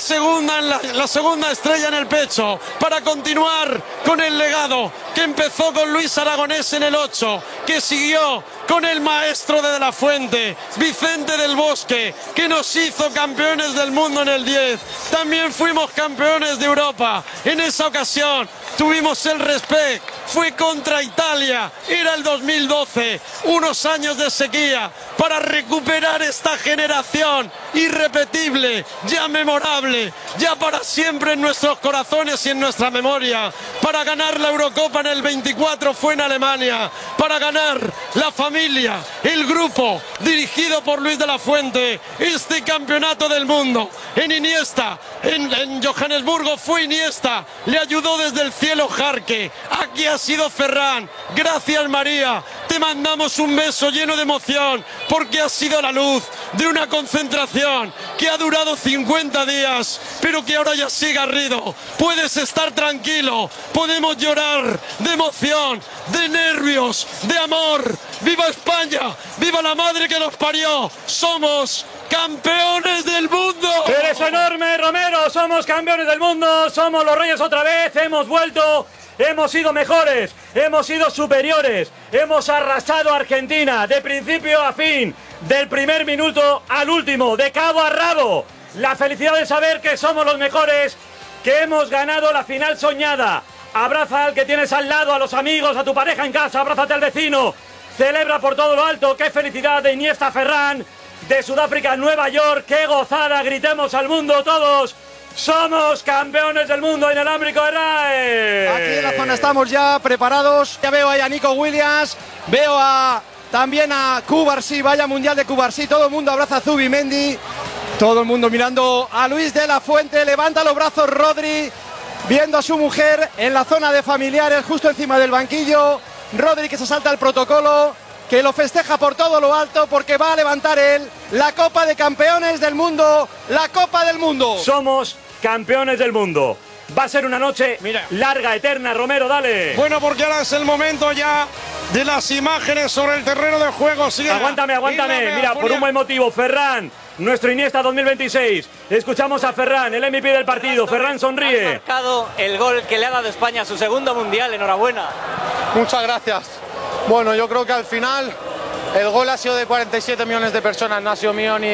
segunda estrella en el pecho, para continuar con el legado que empezó con Luis Aragonés en el 8, que siguió con el maestro de la Fuente, Vicente del Bosque, que nos hizo campeones del mundo en el 10. También fuimos campeones de Europa. En esa ocasión tuvimos el respect. Fue contra Italia. Era el 2012. Unos años de sequía para recuperar esta generación irrepetible, ya memorable, ya para siempre en nuestros corazones y en nuestra memoria. Para ganar la Eurocopa en el 24 fue en Alemania. Para ganar la familia, el grupo dirigido por Luis de la Fuente, este campeonato del mundo. En Iniesta, en Johannesburgo fue Iniesta, le ayudó desde el cielo Jarque. Aquí ha sido Ferran. Gracias, María. Te mandamos un beso lleno de emoción, porque ha sido la luz de una concentración que ha durado 50 días, pero que ahora ya sigue Garrido. Puedes estar tranquilo, podemos llorar de emoción, de nervios, de amor. ¡Viva España! ¡Viva la madre que nos parió! ¡Somos campeones del mundo! ¡Eres enorme, Romero! ¡Somos campeones del mundo! ¡Somos los reyes otra vez! ¡Hemos vuelto! Hemos sido mejores, hemos sido superiores, hemos arrasado a Argentina de principio a fin, del primer minuto al último, de cabo a rabo. La felicidad de saber que somos los mejores, que hemos ganado la final soñada. Abraza al que tienes al lado, a los amigos, a tu pareja en casa, abrázate al vecino. Celebra por todo lo alto. ¡Qué felicidad de Iniesta, Ferran! De Sudáfrica a Nueva York. ¡Qué gozada! Gritemos al mundo todos. ¡Somos campeones del mundo inalámbrico de RAE! Aquí en la zona estamos ya preparados. Ya veo ahí a Nico Williams. Veo también a Cubarsí. Vaya mundial de Cubarsí. Todo el mundo abraza a Zubimendi. Todo el mundo mirando a Luis de la Fuente. Levanta los brazos Rodri. Viendo a su mujer en la zona de familiares, justo encima del banquillo. Rodri que se salta el protocolo, que lo festeja por todo lo alto, porque va a levantar él la Copa de Campeones del Mundo, la Copa del Mundo. Somos campeones del mundo. Va a ser una noche larga, eterna. Romero, dale. Bueno, porque ahora es el momento ya de las imágenes sobre el terreno de juego. Aguántame. Mira, por un buen motivo, Ferran, nuestro Iniesta 2026. Escuchamos a Ferran, el MVP del partido. Ferran sonríe. Ha marcado el gol que le ha dado España a su segundo mundial. Enhorabuena. Muchas gracias. Bueno, yo creo que al final el gol ha sido de 47 millones de personas, no ha sido mío ni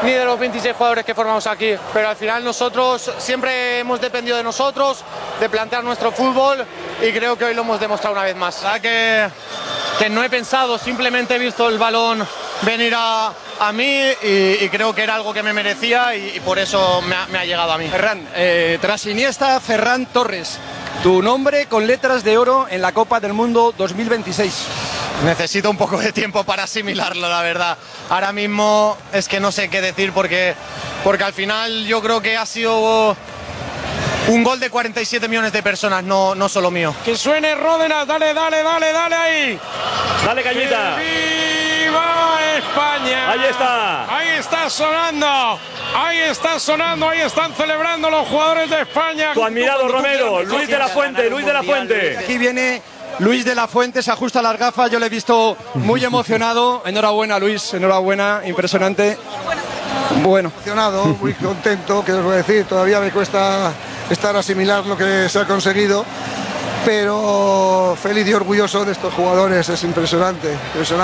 ni de los 26 jugadores que formamos aquí, pero al final nosotros siempre hemos dependido de nosotros, de plantear nuestro fútbol y creo que hoy lo hemos demostrado una vez más. La que no he pensado, simplemente he visto el balón venir a mí y creo que era algo que me merecía y por eso me ha llegado a mí. Ferran, tras Iniesta, Ferran Torres, tu nombre con letras de oro en la Copa del Mundo 2026. Necesito un poco de tiempo para asimilarlo, la verdad. Ahora mismo es que no sé qué decir porque al final yo creo que ha sido un gol de 47 millones de personas, no solo mío. Que suene Ródenas, dale ahí. Dale, Cañita. ¡Viva España! Ahí está. Ahí está sonando, ahí están celebrando los jugadores de España. Tu admirado Romero, Luis de la Fuente. Aquí viene Luis de la Fuente, se ajusta las gafas, yo le he visto muy emocionado. Enhorabuena, Luis, enhorabuena, impresionante. Bueno. Emocionado, muy contento, que os voy a decir, todavía me cuesta asimilar lo que se ha conseguido, pero feliz y orgulloso de estos jugadores. Es impresionante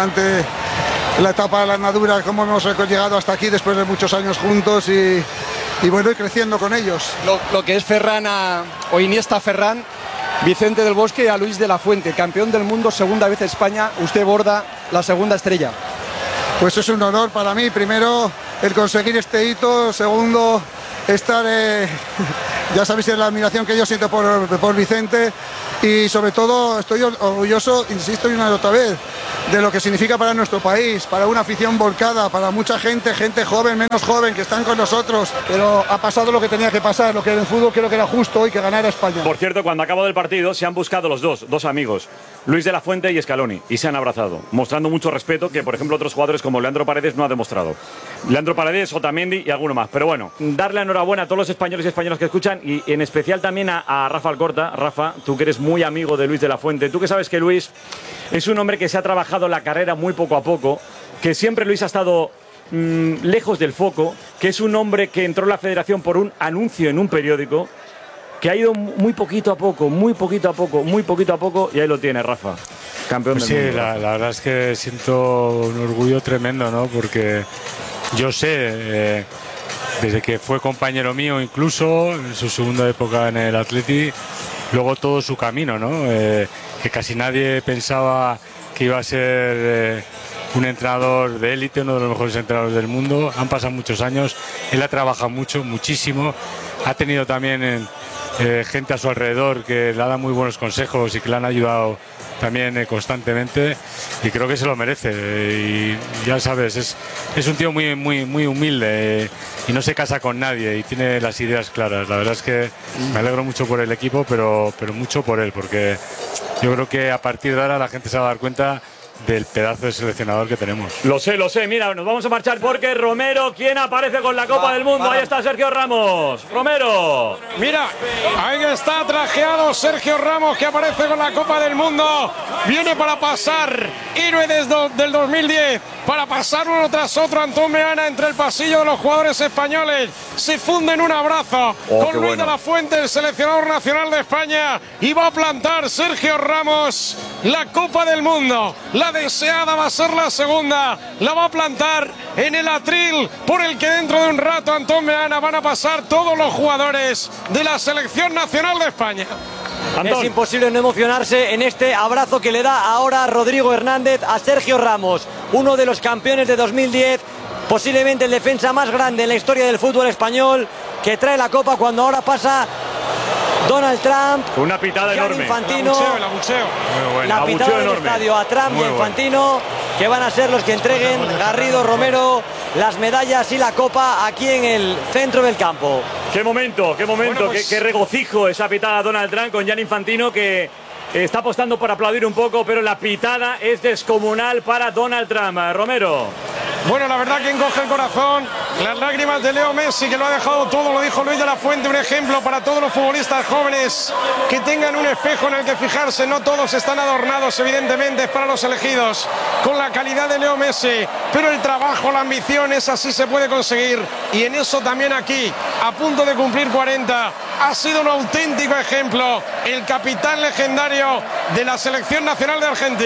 la etapa de la andadura, cómo hemos llegado hasta aquí después de muchos años juntos y bueno, y creciendo con ellos. Lo que es Ferran o Iniesta Ferran, Vicente del Bosque a Luis de la Fuente, campeón del mundo, segunda vez España, usted borda la segunda estrella. Pues es un honor para mí, primero el conseguir este hito, segundo estar, ya sabéis la admiración que yo siento por Vicente y sobre todo estoy orgulloso, insisto una y otra vez, de lo que significa para nuestro país, para una afición volcada, para mucha gente joven, menos joven, que están con nosotros, pero ha pasado lo que tenía que pasar, lo que en el fútbol creo que era justo y que ganara España. Por cierto, cuando acabó del partido se han buscado los dos amigos, Luis de la Fuente y Scaloni, y se han abrazado, mostrando mucho respeto que, por ejemplo, otros jugadores como Leandro Paredes no ha demostrado. Leandro Paredes, Otamendi y alguno más. Pero bueno, darle enhorabuena a todos los españoles y españolas que escuchan y en especial también a Rafa Alcorta. Rafa, tú que eres muy amigo de Luis de la Fuente, tú que sabes que Luis es un hombre que se ha trabajado la carrera muy poco a poco, que siempre Luis ha estado lejos del foco, que es un hombre que entró en la federación por un anuncio en un periódico, que ha ido muy poquito a poco, y ahí lo tiene Rafa, campeón del mundo. Sí, la verdad es que siento un orgullo tremendo, ¿no? Porque yo sé, desde que fue compañero mío incluso, en su segunda época en el Atleti, luego todo su camino, ¿no? Que casi nadie pensaba que iba a ser un entrenador de élite, uno de los mejores entrenadores del mundo. Han pasado muchos años, él ha trabajado muchísimo, ha tenido también gente a su alrededor que le ha dado muy buenos consejos y que le han ayudado también constantemente, y creo que se lo merece. Y ya sabes, es un tío muy humilde y no se casa con nadie y tiene las ideas claras. La verdad es que me alegro mucho por el equipo, pero mucho por él, porque yo creo que a partir de ahora la gente se va a dar cuenta del pedazo de seleccionador que tenemos. Lo sé, mira, nos vamos a marchar porque Romero, ¿quién aparece con la Copa del Mundo? Ahí está Sergio Ramos. Romero. Mira, ahí está trajeado Sergio Ramos, que aparece con la Copa del Mundo. Viene para pasar, héroe del 2010, para pasar uno tras otro Antón Meana entre el pasillo de los jugadores españoles. Se funde en un abrazo con Luis de la Fuente, el seleccionador nacional de España, y va a plantar Sergio Ramos la Copa del Mundo. La deseada va a ser la segunda, la va a plantar en el atril por el que dentro de un rato Antón Meana van a pasar todos los jugadores de la selección nacional de España. Es imposible no emocionarse en este abrazo que le da ahora Rodrigo Hernández a Sergio Ramos, uno de los campeones de 2010, posiblemente el defensa más grande en la historia del fútbol español, que trae la Copa cuando ahora pasa Donald Trump. Una pitada enorme. Infantino, el abucheo. La pitada del estadio a Trump y a Infantino, que van a ser los que entreguen Garrido, Romero, las medallas y la Copa aquí en el centro del campo. Qué momento, qué regocijo esa pitada a Donald Trump con Gianni Infantino, que está apostando por aplaudir un poco, pero la pitada es descomunal para Donald Trump. Romero. Bueno, la verdad que encoge el corazón. Las lágrimas de Leo Messi, que lo ha dejado todo, lo dijo Luis de la Fuente, un ejemplo para todos los futbolistas jóvenes que tengan un espejo en el que fijarse. No todos están adornados, evidentemente, es para los elegidos, con la calidad de Leo Messi, pero el trabajo, la ambición, esa sí se puede conseguir, y en eso también aquí, a punto de cumplir 40, ha sido un auténtico ejemplo el capitán legendario de la selección nacional de Argentina.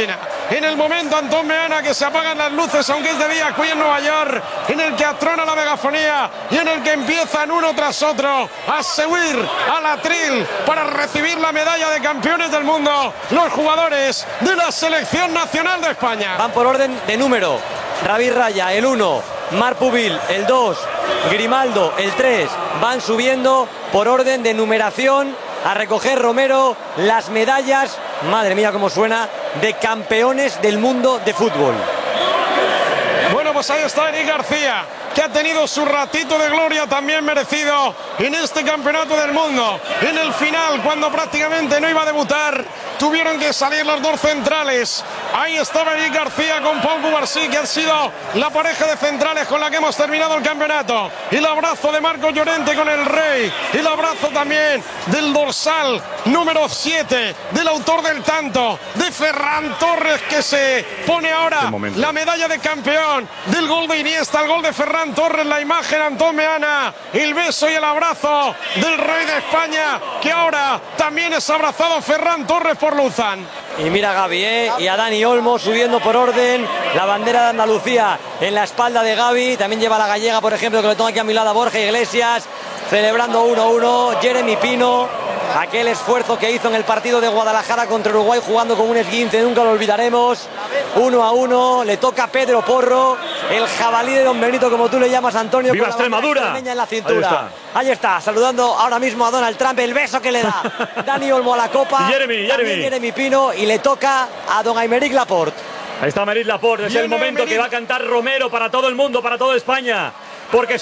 en el momento Antón Meana que se apagan las luces aunque es de día aquí en Nueva York, en el que atrona la megafonía y en el que empiezan uno tras otro a subir al atril para recibir la medalla de campeones del mundo los jugadores de la selección nacional de España. Van por orden de número. David Raya, el 1, Marc Pubil, el 2, Grimaldo, el 3. Van subiendo por orden de numeración a recoger Romero las medallas, madre mía cómo suena, de campeones del mundo de fútbol. Bueno, pues ahí está Eric García, que ha tenido su ratito de gloria también merecido en este campeonato del mundo. En el final, cuando prácticamente no iba a debutar, tuvieron que salir los dos centrales. Ahí estaba Eric García con Pau Cubarsí, que han sido la pareja de centrales con la que hemos terminado el campeonato. Y el abrazo de Marcos Llorente con el Rey. Y el abrazo también del dorsal número 7, del autor del tanto, de Ferran Torres, que se pone ahora la medalla de campeón del gol de Iniesta, el gol de Ferran Torres, la imagen Antón Meana, el beso y el abrazo del Rey de España, que ahora también es abrazado Ferran Torres por Luzán. Y mira a Gaby, y a Dani Olmo subiendo por orden, la bandera de Andalucía en la espalda de Gaby, también lleva la gallega, por ejemplo, que le tengo aquí a mi lado a Borja Iglesias, celebrando 1-1, Jeremy Pino, aquel esfuerzo que hizo en el partido de Guadalajara contra Uruguay jugando con un esguince, nunca lo olvidaremos. 1-1, le toca a Pedro Porro, el jabalí de Don Benito, como tú le llamas, Antonio. ¡Viva Extremadura! En la cintura. Ahí está, saludando ahora mismo a Donald Trump, el beso que le da Dani Olmo a la copa. Jeremy Pino, y le toca a don Aymeric Laporte. Ahí está Aymeric Laporte, es el momento que va a cantar Romero para todo el mundo, para toda España, porque